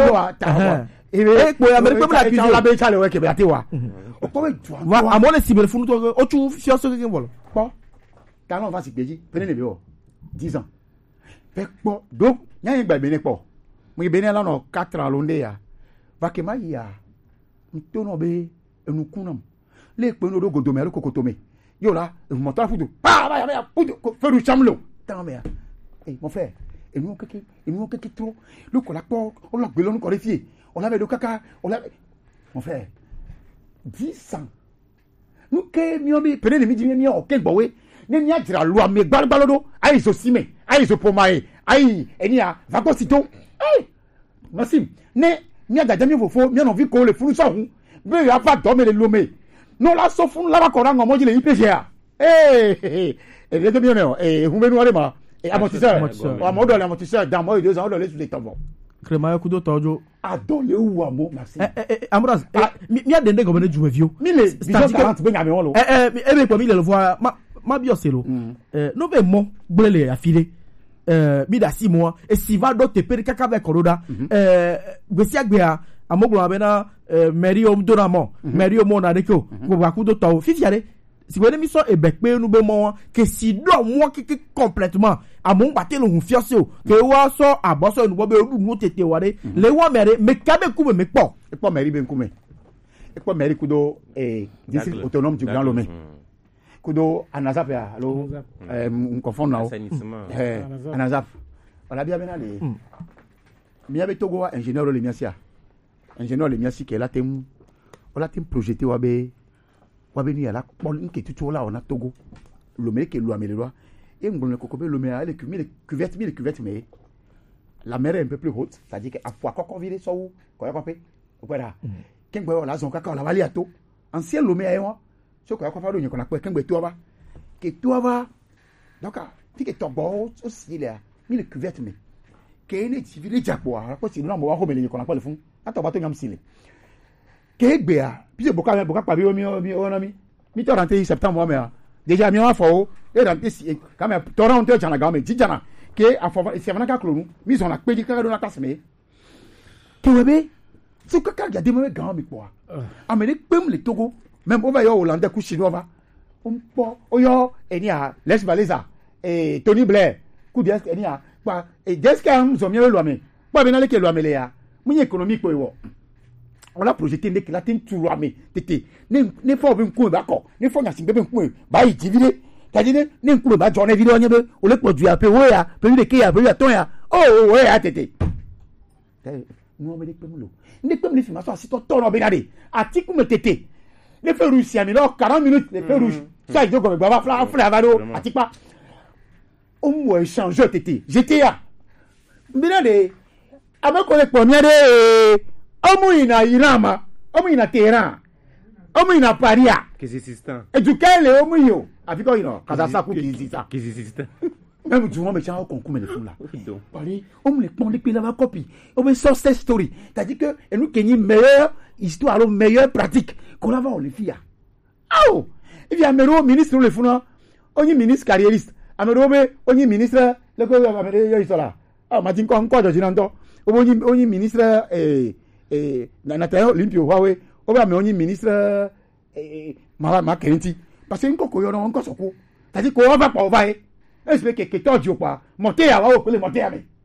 e ko ya mere pe l'accuser la be chale we ke be atewa o ko be wa amole sibele funu to o tu fio so ke volo po ta no va si peji pene ne be o dix ans pe po do nya yin gba be ne po mo be ne la no quatre ans londe ya va ke ma ya nto no be enukunam le pe no do godome alo kokotome yo la e mo ta fudu pa ba ya fudu fe du chamlo ta me ya eh mon frère et nous keke et nous keke trop le ko la po on la gbelo ko refie on avait le caca on la mon frère dix ans nous ke mi obi pene ni mi di mi o ke gbowe ni ni ajira lu ame gbalgbalodo ai so sime ai so pomae ai eni a va ko sito eh masim ne mi agaja mi fofo mi no vi ko le furu so hun be ya fa do me le lome no la so fun la ba ko ran mo ji le ipe je a eh eh eh le mi o eh hun benu are ma et amortisseur amortisseur amortisseur dans moi deux ans on donne sous les tabons Crémailleux coup de tojo adole ou amo merci eh Ambroise mi mi adende gomene jume vieux mi le vision quarante be ngame won lo eh eh e be po mi le voir ma ma bioselo eh no be mo gbele afile eh mi da six mois et si va do te pere kaka be koroda eh gbesi agbe a amoglo abena mairie o donamo mairie o mo na deko ko ba coup de to fifiare si vous avez ça et bec pe nous be mo que si do mo kiki complètement amon batte le fiasse que wa so aboso nu bo be nu tete ware le wa mere me kabe ku me po e po mairie ben kume e po mairie kudo eh district autonome du Grand Lomé kudo anazap ya allo euh on confond là eh anazap on a bien bien aller mi avait togo ingénieur le miasia ingénieur le miasi que là tem on a tem projeté wa be wabeni ya la pon nke tutu la on a Togo le mec qui lo améliore et ngolne kokobe le mec avec mille cuvettes mille cuvettes mais la mer est un peu plus haute c'est-à-dire que à fois kokon vile so ou ko yakopé voilà kengbe la zon kaka la vali ato ancien le mec ayo so ko yakofa do nyen ko na pe kengbe to ba ke to ba donc ti ke to bo aussi là mille cuvettes mais ke ne ti vile japo a ko ti no mo wa ko bele ko na pa le fun ato ba to nyam sile ke gbe a puis boka boka pa bi o mi o mi o na mi mi to rentré septembre mais déjà mi wa fo e rentré si quand même to ron te jana ga me jijana ke a fo si avana ka klonu mi son la pe di ka do na classe me ke webe so ka ka ga de me ga mi quoi amene pem le Togo même o va yo hollandais ku chinois va on po o yo eni a les valesa et Tony Blair ku dia eni a pa e deska am zo mi lo ame pa bi na le ke lo ame le ya mu économique po wo on a projeté ne que la tin tout ramé tété ne ne faut bien coup d'accord ne faut nyasi bebe coup ba yi divide c'est-à-dire ne coup ba journée vidéo nyebe o le produit a pe wo ya pe de ke ya pe ya ton ya oh ouais ya tété nous me dépe mulo ne peut me faire ça si ton ton benade atiku me tété ne fait rouge si mi là quarante minutes ne fait rouge ça il doit comme ba fla fla vado atikpa on mo échanger tété j'étais là benade amako le premier de omu ina Irama omu ina Tehran omu ina Paria Kizistan edukele omu yo afiko ina kadasa ku Kizistan Kizistan même du moment chant concours mais le fou là Paris omu le pon de pile la copie omu success story c'est-à-dire que et nous kenyi meilleure histoire le meilleure pratique qu'on va voir les filles ah il vient mero ministre le fou là onyi ministre carriériste amero be onyi ministre le ko amero yo isola ah ma tin ko nko do jinando onyi onyi ministre eh et Nathalie Olympio Huawei o ba me onyi ministre eh mala ma kenti parce que nko ko yo no nko soko tadi ko va pa o va e espère que que todio pa monter à o ko le monter à me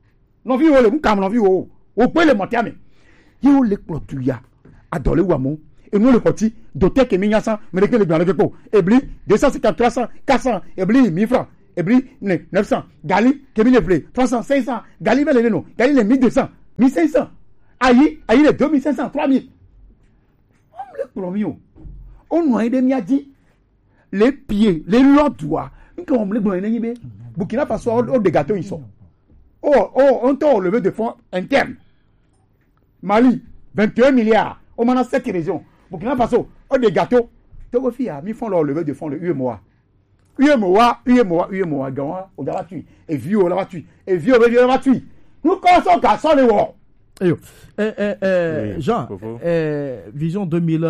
nɔvi wo le nkam nɔvi wo wo pe le mɔtia me ye wo le kplɔ tu ya adɔle wa mo enu le kɔti dote ke mi nya san me de ke le gblɔ ke kpo ebli deux cent cinquante trois cent quatre cent ebli mille francs ebli ne neuf cents gali ke mi le vle trois cents cinq cents gali be le no gali le mille deux cents mille cinq cents ayi ayi le deux mille cinq cents trois mille on le kplɔ mi o on nɔ anyi ɖe mia dzi les pieds les lɔdua nke on le gblɔ ne nyi be Burkina Faso o de gâteau ils sont oh oh on t'a levé de fonds interne Mali vingt et un milliards on m'en a sept régions Burkina Faso o de gâteau Togo fia mi font leur levé de fonds le U M O A U M O A U M O A U M O A gawa o da tu et vieux la tu et vieux vieux la tu nous commençons à ça les wo eh eh eh Jean eh vision deux mille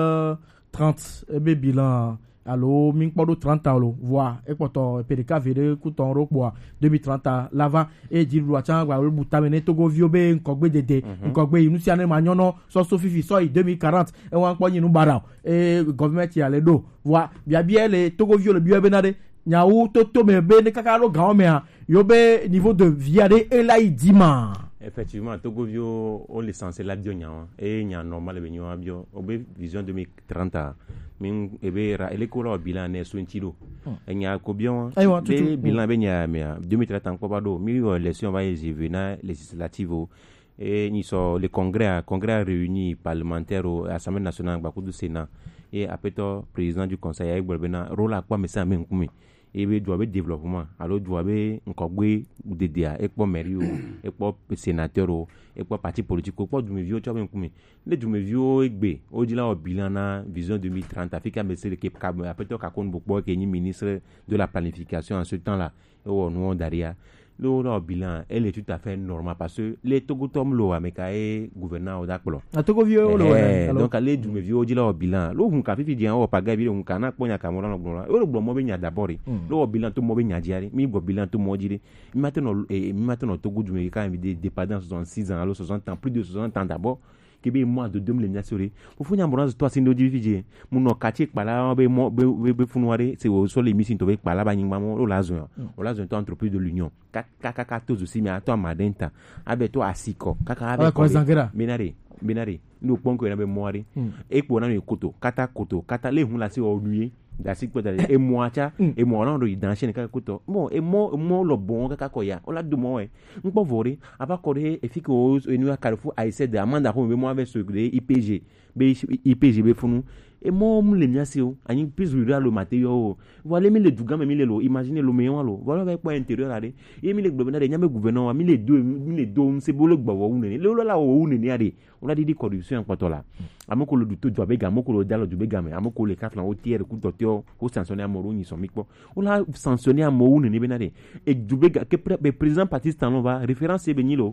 trente e be bilan allo min kpodo trente ans lo voix e poto P D K vere kuton ro po deux mille trente l'avant e jiru acha gba ru butamene Togo viobe nkogbe dede nkogbe inusia ne manyono so so fifi so deux mille quarante e wan po yin nu bara e government ya le do voix bia bia le Togo vio le bia benade nyawu toto me be ne kaka ro gan me a yo be niveau de viade e la idima. Effectivement, Togo vio on l'essentiel la bio nya e nya normal be nya bio obe vision deux mille trente min ebe ra elekolo bilan ne so ntiro enya ko bien be bilan be nya me deux mille trente ko ba do mi élection va y na législative et ni so le congrès congrès réuni parlementaire au assemblée nationale ba ko du sénat et apeto président du conseil ay bolbena rôle a quoi mais ça men kumi et be doit be développement alors doit be nkogbe dedia e po maire e po sénateur e po parti politique po du mevio cho ben kumi le du mevio egbe o di la o bilan na vision deux mille trente Africa mais c'est le cap apeto ka kon bokbo ke ni ministre de la planification en ce temps là o no daria le la bilan elle est tout à fait normal parce que les Togo tom lo amekae gouverneur odaklo a Togo vio lo donc aller du mevio di la bilan lo hun ka fifi di an o paga bi hun kana ponya Cameroun lo lo gbo mo be nya d'abord lo bilan to mo be nya diari mi bo bilan to mo jiri mi maintenant mi maintenant Togo du me quand de dépendance soixante-six ans alors soixante ans plus de soixante ans d'abord que be mois de deux mille nyasori pour funya mbranze toi sindo di fiji mu no quartier pala be mo be funuare c'est au sol émission to be pala ba nyingba mo la zone o la zone to entreprise de l'union kaka kaka to aussi mais to madenta abe to asiko kaka abe ko zangera binari binari ndo ponko na be moari e ko na ni koto kata koto kata le hun la se o nuye da sikpo da e moacha e mo na ndo idanche ne kaka koto bon e mo mo lo bon kaka koya o la do mo e npo vori aba ko de e fiko enu Carrefour a essaie de amanda ko be mo avec ce de I P G be I P G be funu et moi le miasi o ani plus rural le matériau voilà mi le dugan mi le lo imaginez le meilleur lo voilà avec point intérieur là et mi le gouverneur de nyame gouverneur mi le deux mi le deux c'est beau le gbawo wu ne le la o wu ne ni ade on a dit corruption en poto là amoko le duto do abega amoko le dalo du bega me amoko le quatre au tiers ku totio o sanctionner amoro ni so mikpo on a sanctionner amoro ne benade et du bega que président parti talon va référence benilo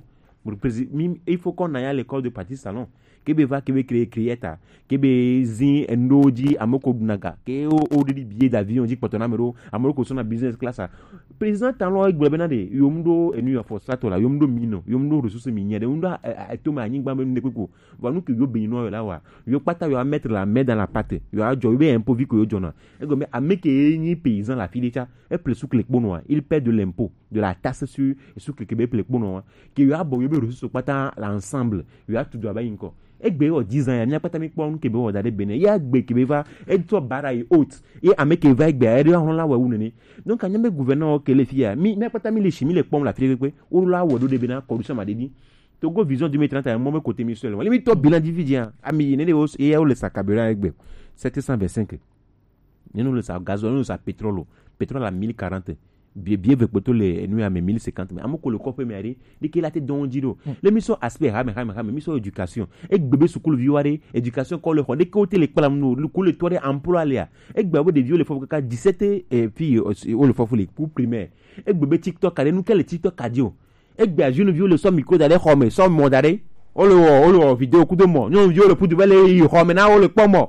il faut qu'on aille à l'école de parti salon kebe va kebe créer créeta kebe zin endoji amoko dunaga ke o o di billet d'avion dit potona mero amoko so na business class président talon globena de yomdo enu ya for strato la yomdo mino yomdo ressources minières de yomdo to ma nyingba me nekoko va nous que yo benino la wa yo pata yo mettre la main dans la pâte yo a jo be impôt vi ko yo jona e go me ameke ni paysan la filicha e plus sous les bonois il paie de l'impôt de la taxe sur sur que kebe les bonois que yo a bo yo be ressources pata l'ensemble yo a tout doit ba inko egbe o dix ans ya nya pata mi pon kebe o dade bene ya gbe kebe va e to bara e haute et ameke va egbe e ron la wa wunene donc anya me gouverneur ke le fia mi me pata mi le chimi le pom la fie pe o la wo do de bena corruption ma dedi Togo vision deux mille trente à moment côté mi seul wala mi to bilan division ami ne le o e o le sakabera egbe sept cent vingt-cinq ni nous le sa gazole nous sa pétrole pétrole à mille quarante bien bien avec poto les nous à mille cinquante mais amoko le corps mairie dit qu'il a été don diro les missions aspect ha ha ha mission éducation et bébé sukulu viware éducation ko le ko de côté les kolam no le ko le tore emploi là et bébé de viol le faut que dix-sept et puis on le faut les cours primaire et bébé TikTok allez nous quel TikTok adio et bébé jeune viol le son micro d'aller home son modéré on le on le vidéo coup de mot non viol le pour du balé home na on le pomo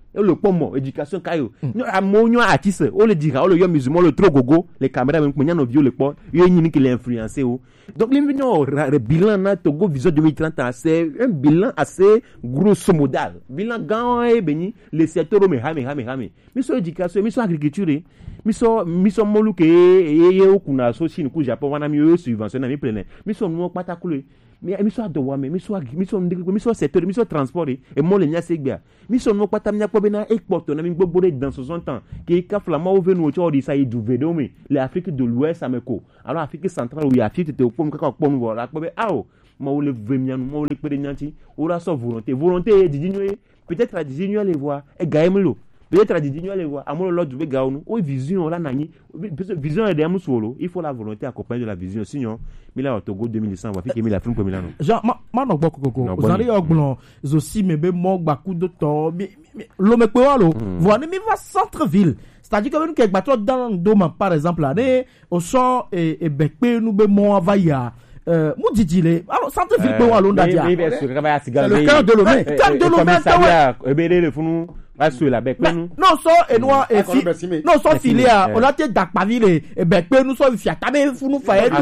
le pomo éducation kayo no amonyo artiste o le dira o le yo musulman le trop gogo les caméras même penya no vieux le po yo nyini qui l'influencer o donc le non bilan na Togo vision deux mille trente c'est un bilan assez grosso modal bilan gan e beni le secteur me ha me ha me ha me mi so éducation mi so agriculture mi so mi so moluke e o kuna so Chine ku Japon wana mi yo subvention na mi plein mi so no patakule mi mi so do wa me mi so mi so mi so secteur mi so transport et mo le nya segbia mi so no patam nya ko bena export na mi gbogbo dans soixante ans que ka flama o venu o cho di sa yi du vedo me l'Afrique de l'Ouest ameko alors Afrique centrale ou Afrique te o pom ka pom voilà ko be awo mo le vemianu mo le pede nyanti o la so volonté volonté di dinyo peut-être la dinyo les voir e gaemlo peut-être la dinyo les voir amolo lo du be gaonu o vision la nani vision e de am solo il faut la volonté accompagnée de la vision sinon mi la Togo deux mille cent va fi ke mi la fin ko mi la no Jean ma ma no gbo kokoko ozari ogbon zo si mebe mo gba ku do to lo me pe wa lo voilà mi va centre ville c'est-à-dire que nous que gba to dans doma par exemple là au so et et bekpe nous be mo va ya euh mudidile alors centre ville pe wa lo ndadia c'est le cœur de l'homme cœur de l'homme e be le funu Asu la bec nous non so et noir et fi non so filia on a été d'akpavile et bec nous so fi atabe funu fa et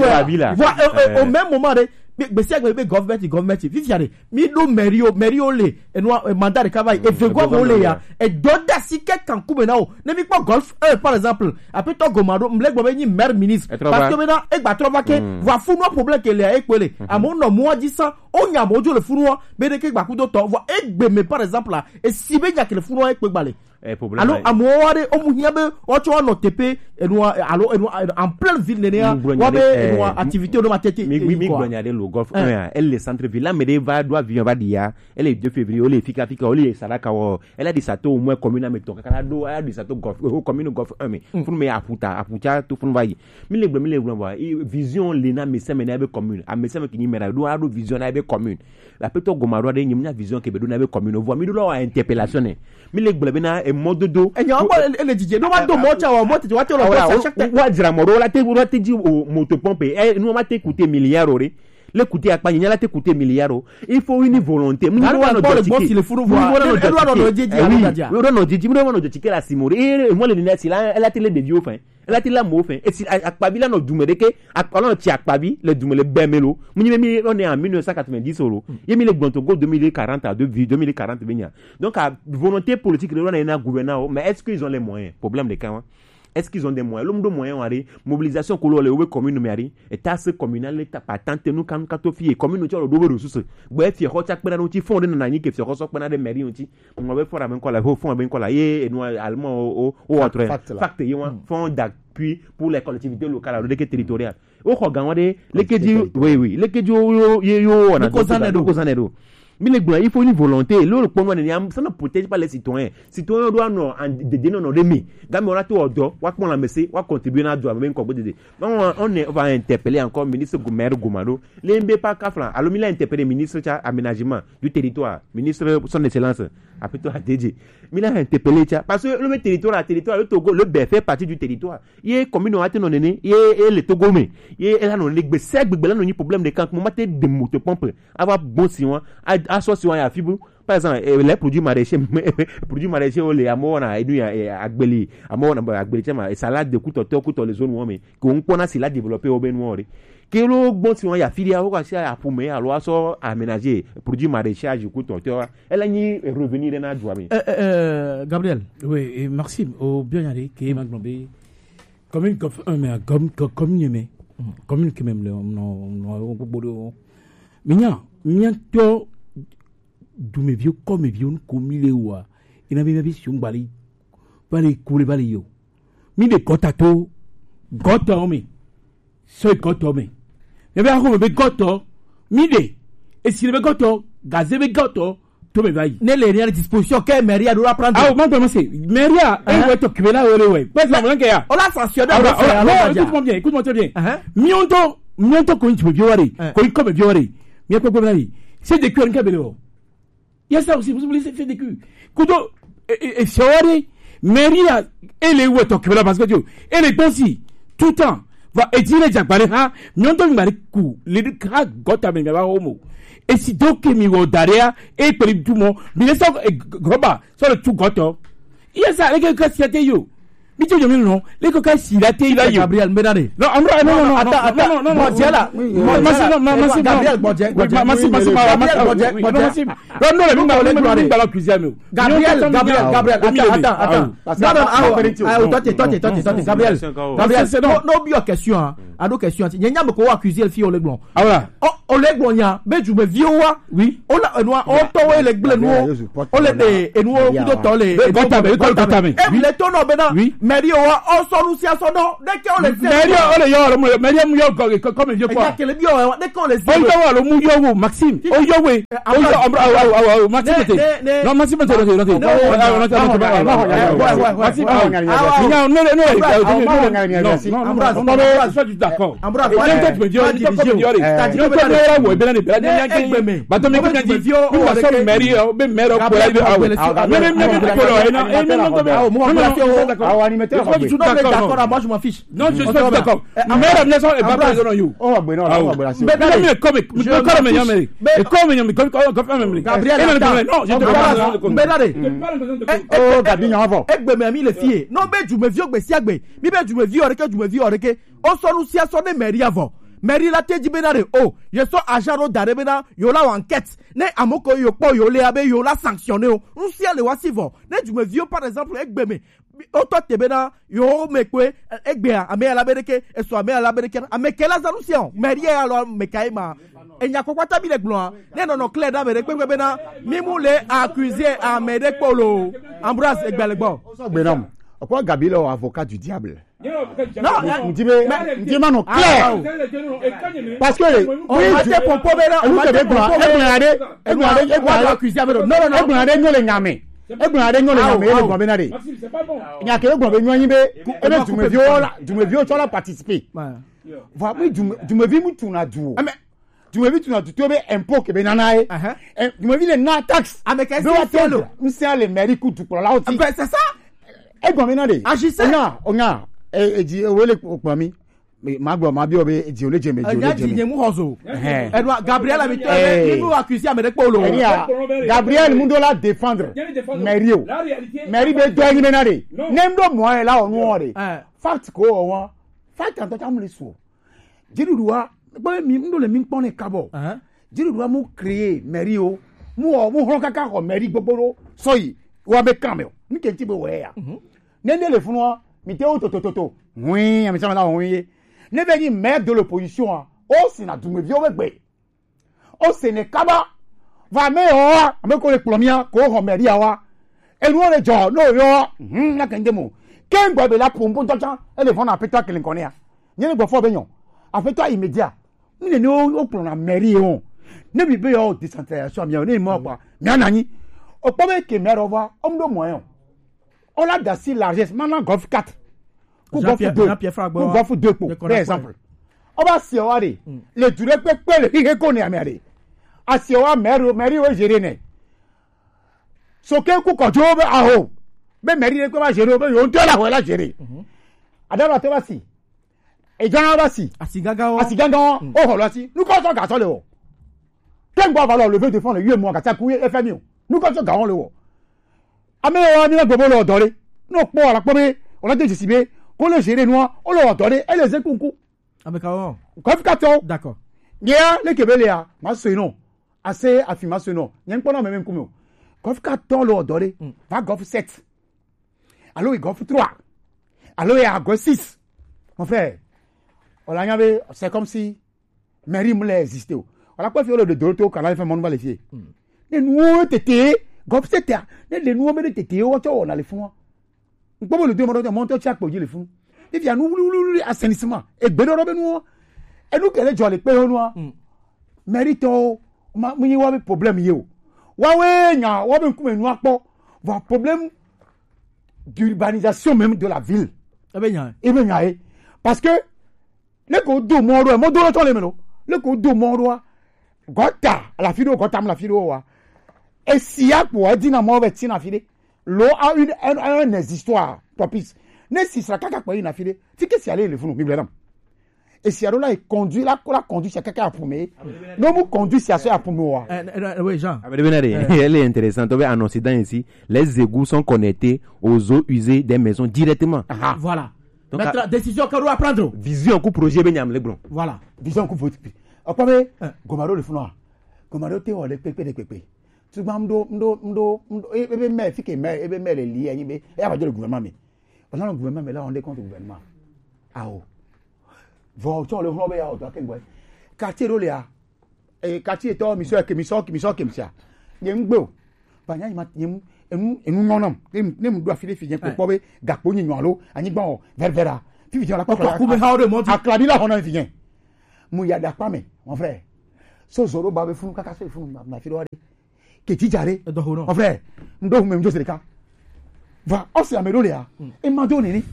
au même moment mais c'est que le government government fifiare mi do merio merio le et noir mandat de travail et fait quoi le ya et doda si quelqu'un coupe na o ne mi pas golf par exemple après to gomado mlek bo ni maire ministre parce que maintenant e gba trova ke va funu problème que le e pele amo no mo di ça on y a mojo le funu be de ke gba ku do to va e gbe me par exemple là et si be ya ke le funu e pe gbale alors amo ware o mu hiabe o cho no tepe e no alo en pleine ville ne ya wa be e no activité de ma tête mi mi gbonyade le golf un elle le centre ville là mais va doit vivre va dia elle est deux février elle est fika fika elle est salaka elle a dit ça tout au moins commune mais to kala do elle a dit ça tout golf commune golf un mais pour me aputa aputa tout pour vai mi le mi le va vision lena mais ça mais na be commune a mais ça qui ni mera do a do vision na be commune la peto gomaro de nyimnya vision ke be do na be commune voit mi do la interpellation mi le gbe na e modo do e nyan ele dije no ma do mo cha wa mo te wa te lo chaque wa dira moro la te wo te di o moto pompe e no ma te coûter milliard ore le coûter a pagner la te coûter milliard il faut une volonté mi do wa no do ti le furu voir e do wa no dije a we do no dije mi do wa no dije la simori e mo le ni si la elle a te le de vieux fin elle a te la mo fin et si akpabi la no dumere ke akpalo ti akpabi le dumele bemelo mi mi on est en mille neuf cent quatre-vingt-dix solo et mi le Gbontogo deux mille quarante à deux mille quarante benya donc à volonté politique le on a un gouvernement mais est-ce qu'ils ont les moyens problème de quand est-ce qu'ils ont des moyens l'homme de moyens ari mobilisation ko le we commune mari et taxe communale ta patente nous kan kato fi commune to do ressources bo fi ho ta pena no ti fond na nani ke fi ho so pena de mairie onti mo be fora ben ko la ho fond ben ko la ye no allemand au au autre facte yi won fond d'appui pour les collectivités locales de territoriales o ko gan wade le keji oui oui le keji yo yo on a ko zanedo mais il faut une volonté le point ça ne protège pas les citoyens citoyens doivent non de de non demi gamme on a tout odo wa ko la messe wa contribuer na droit même ko bodede donc on est on va interpeller encore ministre Goumero Goumado lembe pas kaflan alors il a interpellé ministre cha aménagement du territoire ministre son excellence après toi D J il a interpellé cha parce que le territoire le territoire le Togo le B fait partie du territoire il est commune on a non né il est le Togo mais il est là non les gbese gbegbe là non ni problème de quand moment de moto pompe avoir bon sinon association ya fibu par exemple les produits maraîchers produits maraîchers les amona edu ya agbeli amona ba agbeli chama salade de kutoto kuto les zones mais qu'on connait si la développer au benwori que le bon si on ya filia o ka si ya pume alo aso aménager produits maraîchers kutoto elle a ni revenir na joie mais euh Gabriel oui et merci au bien aller que magnombe comme une un mais comme comme une mais comme une même non non bodo minya minya to du me vieux comme vieux comme il est wa il avait vu sur bali bali coule bali yo mi de kotato goto mi so goto mi me be ako me be goto mi de et si le goto gazé be goto to me vai ne le rien disposition que Maria doit prendre ah moi comment c'est Maria et ouais to kibela ore ouais pas ça que ya on l'a sanctionné écoute-moi bien écoute-moi bien mionto mionto ko nti vieux wari ko comme vieux wari mi ko ko vie c'est de cœur kabelo. Il y a ça aussi, vous voulez faire des culs. Kudo, et Fiori, Maria, elle est où est-ce que parce que tu, elle est aussi, tout le temps, va étirer Jack Bareha, non, tu m'as coup, les deux cas, gota, mais va homo. et si donc mi wo daria et per tout mon mi ça groba sur le tout goto il y a ça les gars qui étaient yo mi tu yo non les gars qui la té là yo Gabriel Mbedane non non non non attends non non non Diala Gabriel Bodje Massi Massi Massi non non mi na le dans la cuisine Gabriel Gabriel Gabriel attends attends attends non non toi toi toi toi toi Gabriel Gabriel c'est non non bio question hein à nos questions il y a me ko accuser le fille au leglon ah voilà o leglon nya be ju me viowa oui o la enwa o to we le gle no o le de enwo ku do to le gota me gota me e le to no be na meri o o solution so no de ke o le meri o le yo meri mu yo ko comme yo quoi e ke le bio de ke o le o yo lo mu yo wo Maxime o yo we o yo Maxime te non Maxime te non te non non non d'accord. Ambra, peut-être me dire, il faut me dire. Tu peux pas voir bien les bien les. Bah tu me dis, tu vas sur mairie, ben maire pour aller à. Mais même même pour là, et même non non. Moi je suis d'accord. Animateur. Je suis d'accord, moi je m'en fiche. Non, je suis d'accord. Maire bien sûr est pas présent you. Oh ben non, mais mais comme comme mais mais. Et comme mais comme comme même. Gabriel. Non, je te parle. Mais là. Oh Gabi avant. Egbe me mi le fie. Non be ju me vi ogbe si agbe. Mi be ju me vi oreke ju me vi oreke. O sonu si aso ne mairie avant mairie la teji benare oh je so ajaro dare bena yo la enquête ne amoko yo po yo le abe yo la sanctionner o un si ale wasivo ne du me vieux par exemple egbe me o to te bena yo mekwe egbe ame ala bereke e so ame ala bereke ame kela solution mairie alo mekaima enya kokwata bi le gloire ne non non clair da be pe bena mi mu le accuser Amede Polo Ambroise egbe le gbo so gbe nam Pourquoi Gabi est avocat du diable? Non, on dit mais dis moi non clair. Parce que on a été pour pauvre on a été pour pauvre et on a été pour accuser non non non on a été nous les nyamé e gbon ade nyole nyame e gbon be na de nya ke gbon be nyanyi be e be dumevi ola dumevi o chola participer va mi dumevi mu tuna duo dumevi tuna tu to be impôt ke be nana e dumevi le na tax ameka c'est lo msia le mairie ku tu pour la oti c'est ça e gbon be na de agissez onya onya e ji wele okpami magbo ma bi obe eji oleje meji oleje me eji mu hozo Edouard Gabriel a été il nous accusé Amede Polo Gabriel Mundola défendre Mario Mary be do yin na de nemdo mo e la onu ore fact ko won fact an to ta mu le so jiruwa gbe mi ndo le mi pon ni kabo jiruwa mu créer Mario mu o mu hon kaka ko Mary gbogboro so yi wa be kan me ni ke ti be we ya nende le funu mi te o to to to oui ami sama la oui ne be ni maire de l'opposition o si na dume vi o begbe o se ne kaba va me o ame ko le plomia ko ho meri awa enu o le jo no yo hm na kende mo ken gbo be la pompo tojan e le fona peter kilinkone ya ni gbo fo be yon afeto immédiat ni le ni o plon na meri on ne bi be yo décentralisation mi o ni mo pa mi anani o po be ke mero va o mdo mo yon on la dasi largesse maintenant golf quatre Jean-Pierre deux pour exemple. On va si on a dit le durée peut peut le qui connaît Amérique. A si on a mère mère au gérer né. So que ku ko jobe a ho. Be mère ko ba gérer be on te la ho la gérer. Adama te ba si. E jan ba si. Asigaga o. Asigaga o ho lo si. Nu ko so ga so le o. Ken gbo va lo lever défendre huit mois ka ta ku F M I o. Nu ko so ga won le o. Ame o ni na gbo lo do re. No po la po be on a dit si be qu'on le gère noir, on leur donne, et les écoucou. Ah, mais comment? Comme Kato. D'accord. Bien, les Kébéléa, ma non. Assez affirmation non. Y'en pas même comme Golf Kato leur donne, va Golf sept. Alors, il Golf trois. Alors, il y a Golf six. Mon frère, on l'a avait, c'est comme si Mary Moulin existait. On a pas fait le de Doroto, quand on a fait mon valifié. Les nouveaux tétés, Golf sept, les nouveaux tétés, on a les fonds. Comment le demande de monter chaque pour dire le fou. Il y a nous assainissement et bedoro beno et nous qu'elle jolly pe noa. Mérito ma mu wa be problème yo. Wa we nya wa be kuma nu apo. Va problème d'urbanisation même de la ville. E be nya. E be nya e parce que le ko do mo ro mo do to le melo. Le ko do mo ro gota la filo gota la filo wa. Et si a pour dire mo be ti na file. L'eau a une, une, une histoire propice. Ne si sera kaka kwa ina file, si que si aller le funu, mi bledam. Et si alors là, il conduit, là, la conduit, c'est quelqu'un à promener. Non, vous conduit, c'est à ce à promener. Oui, Jean. Elle est intéressante. En Occident ici, les égouts sont connectés aux eaux usées des maisons directement. Ah, voilà. Donc, maintenant, décision qu'on doit prendre. Vision, coup projet, ben yam lebron. Voilà. Vision, coup projet. Après, Gomaro le fou. Gomaro te wale pepe de pepe. Tu vas m'do m'do m'do m'do. Eh ben mais fike mais eh ben mais les liens eh ben eh va dire le gouvernement mais. Parce que le gouvernement mais là on est contre le gouvernement. Ah oh. Bon, tu le gros ya auto kenwe. Quartier là là. Eh quartier to mission que mission que mission que mission. Yem gbo. Banya ma yem enu enu nonom. Nem nem do afile fi yen ko po be gapo yin lo anyi gbon ververa. Fi fi la ko ko be ha o de mo di. Aklabi la hono fi yen. Mu ya da pa me, mon frère. So zoro ba be funu kaka so funu na fi do de. Ke ti jare. Mon frère, ndo hu me mjo se ka. Va, o se amelo le a. E ma do ni ni.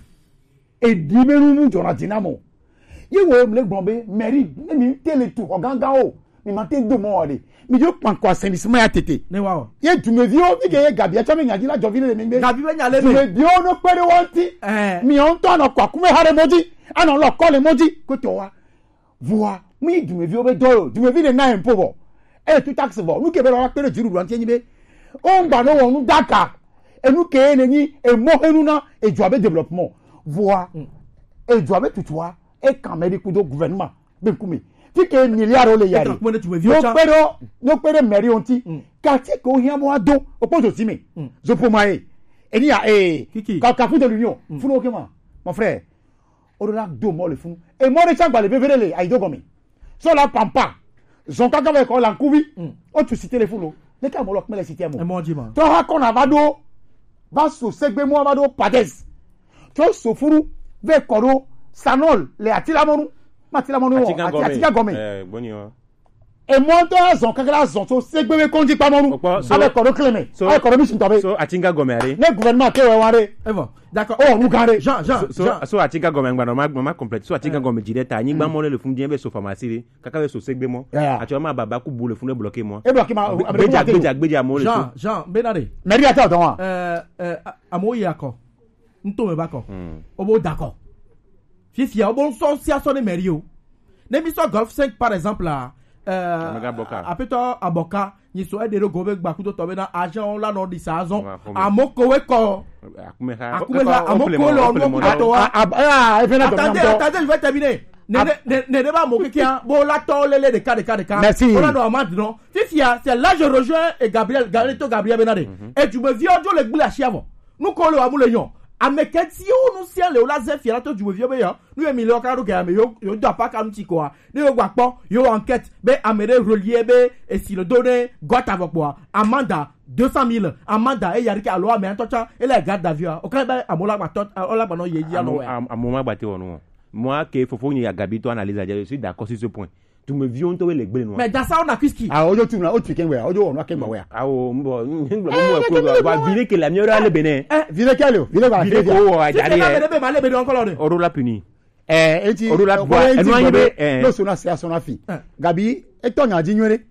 E di me nu mu jona dinamo. Ye wo mle gbon be mairie, mi tele tu oganga o. Mi ma te do mo ore. Mi jo pan ko assainissement ya tete. Ne wa o. Ye du me vi o mi ke ye gabi a cha me nyaji la jo vile le mi gbe. Gabi be nya le me. Me bi o no pere wonti. Eh. Mi on to na kwa kume hare moji. Ana lo ko le moji ko to wa. Voa, mi du me vi o be do, du me vi le na impo bo. E tu tax bo. Nu ke be la pere jiru ran ti yin be. O ngba no won nu daka. E nu ke ne ni e mo enu na e jo abe développement. Voa. E jo abe tutua e kan me di ku do gouvernement. Be kumi. Ti ke milliard le yari. No pero, no pero meri onti. Ka ti ko hian mo ado, o po so si mi. Zo po mai. E ni a e ka ka fu de l'union. Fu no ke ma. Mon frère. Orola do mo le fun. E mo re changba le bevere le ai do gomi. So la pampa. Zon ka ka ko la nkubi. O tu citer le funo. Ne ka mo lo kmele citer mo. E mo di ma. To ha ko na vado. Va so segbe mo vado pades. To so furu ve koro sanol le atila monu. Matila monu o atika gomi. Eh boni o. E mo to zon ka ka zon so segbe we konji pa monu. Avec koro kleme. Avec koro mi sintobe. So atinga gomi are. Ne gouvernement ke we ware. E bon. D'accord. Oh, nous gare. Jean, Jean, so Jean. so atinga gomi ngba no ma ma complete. So atinga gomi direct anyi gba mo le fun bien be so pharmacie. Kaka we so segbe mo. Ati o ma baba ku bu le fun le bloquer mo. E bloquer ma. Beja beja beja mo le. Jean, Jean, Benade. Meri ata don wa. Euh euh amoyi akọ. Nto me bako. Obo d'accord. Fifi a bon so si aso ne meri o. Ne mi so Golf cinq par exemple là. Euh apeto aboka ni so edere gobe gba kuto to be na agent la no di sazon. Amoko we ko. Akumeha. Akumeha amoko lo no kuto wa. Ah, e fena to. Attendez, attendez, je vais terminer. Ne ne ne ne pas mo kikia bo la to lele de cas de cas de cas. On a no amad non. Fifi a c'est là je rejoins et Gabriel Gabriel Gabriel Benade. Et tu me viens de le gbula chiavo. Nous ko le amu le yon. Ameketi o nu sia le o la ze fiera to du vio be yo nu emi lo ka ru ga me yo yo da pa kam ti ko a ni yo gba po yo enquête be amere relier be e si le donner got avec moi amanda deux cent mille amanda e yari ka lo ame antocha e le garde d'avion o ka be amola gba tot o la gba no ye ya no we amoma gba te wonu moi que fofo ni ya gabi to analyse je suis d'accord sur ce point. Tu me viens to le gbele no. Mais dans ça on a kiski. Ah ojo tu na o tu ken we ojo wonu ken gba we. Ah o mbo ngbo mo ko wa vile que la miora le benin. Eh vile que le vile ba vile ko wa jari. Le be ma le be don color de. Oro la puni. Eh eti oro la bois enu anyi be no so na se aso na fi. Gabi e to nya ji nwere.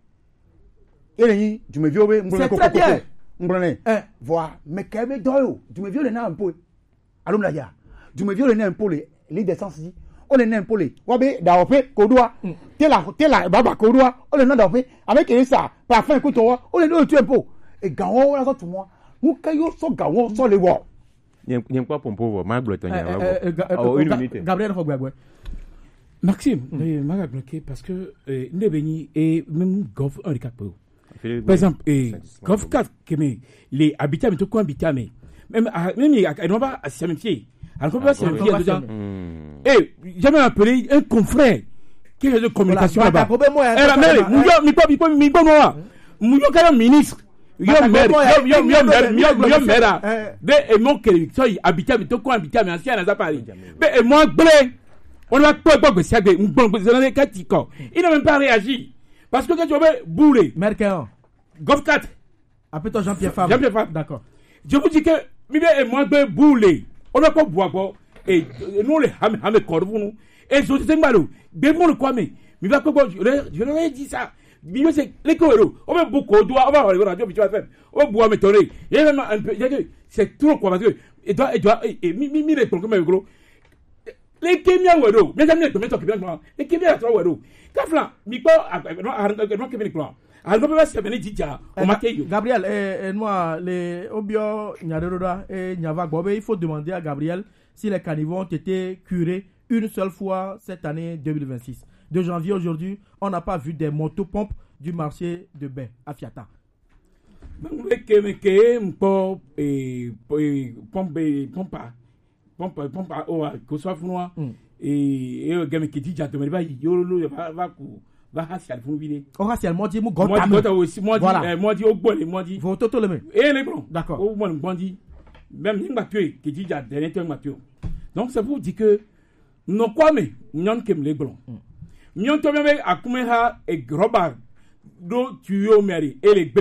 Ere yin tu me viens we ngbo ko ko. Ngbo ne. Eh voir mais que me doyo. Tu me viens le na un peu. Allo la ya. Tu me viens le na un peu les décence ici. On est n'impolé. Wabe da ope kodua. Tela tela baba kodua. On est na ope avec ça. Par fin écoute toi. On est no tu impo. Et gawo la so tout moi. Mu kayo so gawo so le wo. Yen quoi pompo wo ma glo to nya wa. Oh une minute. Gabriel faut gbe. Maxime, mm. m'a bloqué parce que euh, ne béni et même Golf handicap. Par exemple, eh, Golf quatre que mais les habitants mais tout quoi habitants mais même même il on va se méfier. Alors comment c'est méfier dedans. Eh, j'avais appelé un confrère qui est de communication là-bas. Eh la mère, mouyo mi pas mi pas mi pas moi. Mouyo quand ministre. Yo mère, yo yo yo mère, yo yo mère. De et mon que so habitants mais tout quoi habitants mais ancien à Paris. Mais et moi blé. On va pas pas que ça que bon dans les catiko. Il n'a même pas réagi parce que quand tu veux bourrer Merkel Golf quatre après toi Jean-Pierre Fabre. Jean-Pierre Fabre d'accord. Je vous dis que Mibé et moi be bourrer. On va pas boire quoi et nous les ham ham corps nous et je sais pas nous. Bien pour le quoi mais mais va quoi je je leur ai dit ça. Bien c'est les coros. On va beaucoup doit on va aller radio puis tu vas faire. On va boire me tonner. Et même un peu c'est trop quoi parce que et doit et doit et mi mi les programmes gros. les kémiens wero mais jamais comme toi qui bien les kémiens trois wero kafla mi ko non non kémiens quoi alors peut pas se venir dire on m'a caillou Gabriel et moi les obio nyaderoda et nyava gbobe il faut demander à Gabriel si les caniveaux ont été curés une seule fois cette année deux mille vingt-six. De janvier aujourd'hui, on n'a pas vu des motopompes du marché de Bain à Fiata. Que me que mpo et pompe pompe pompe pompe o ko so funwa et e game ki dija to me ba yo lo va va ku va hasial fun vide o hasial modi mu gota modi gota aussi modi modi o gbole modi faut toto le me et les blancs d'accord o bon bondi même ni ngba tuer ki dija dernier temps ngba tuer donc ça vous dit que non quoi mais nyon kem les blancs nyon to me akume ha e groba do tuyo meri et les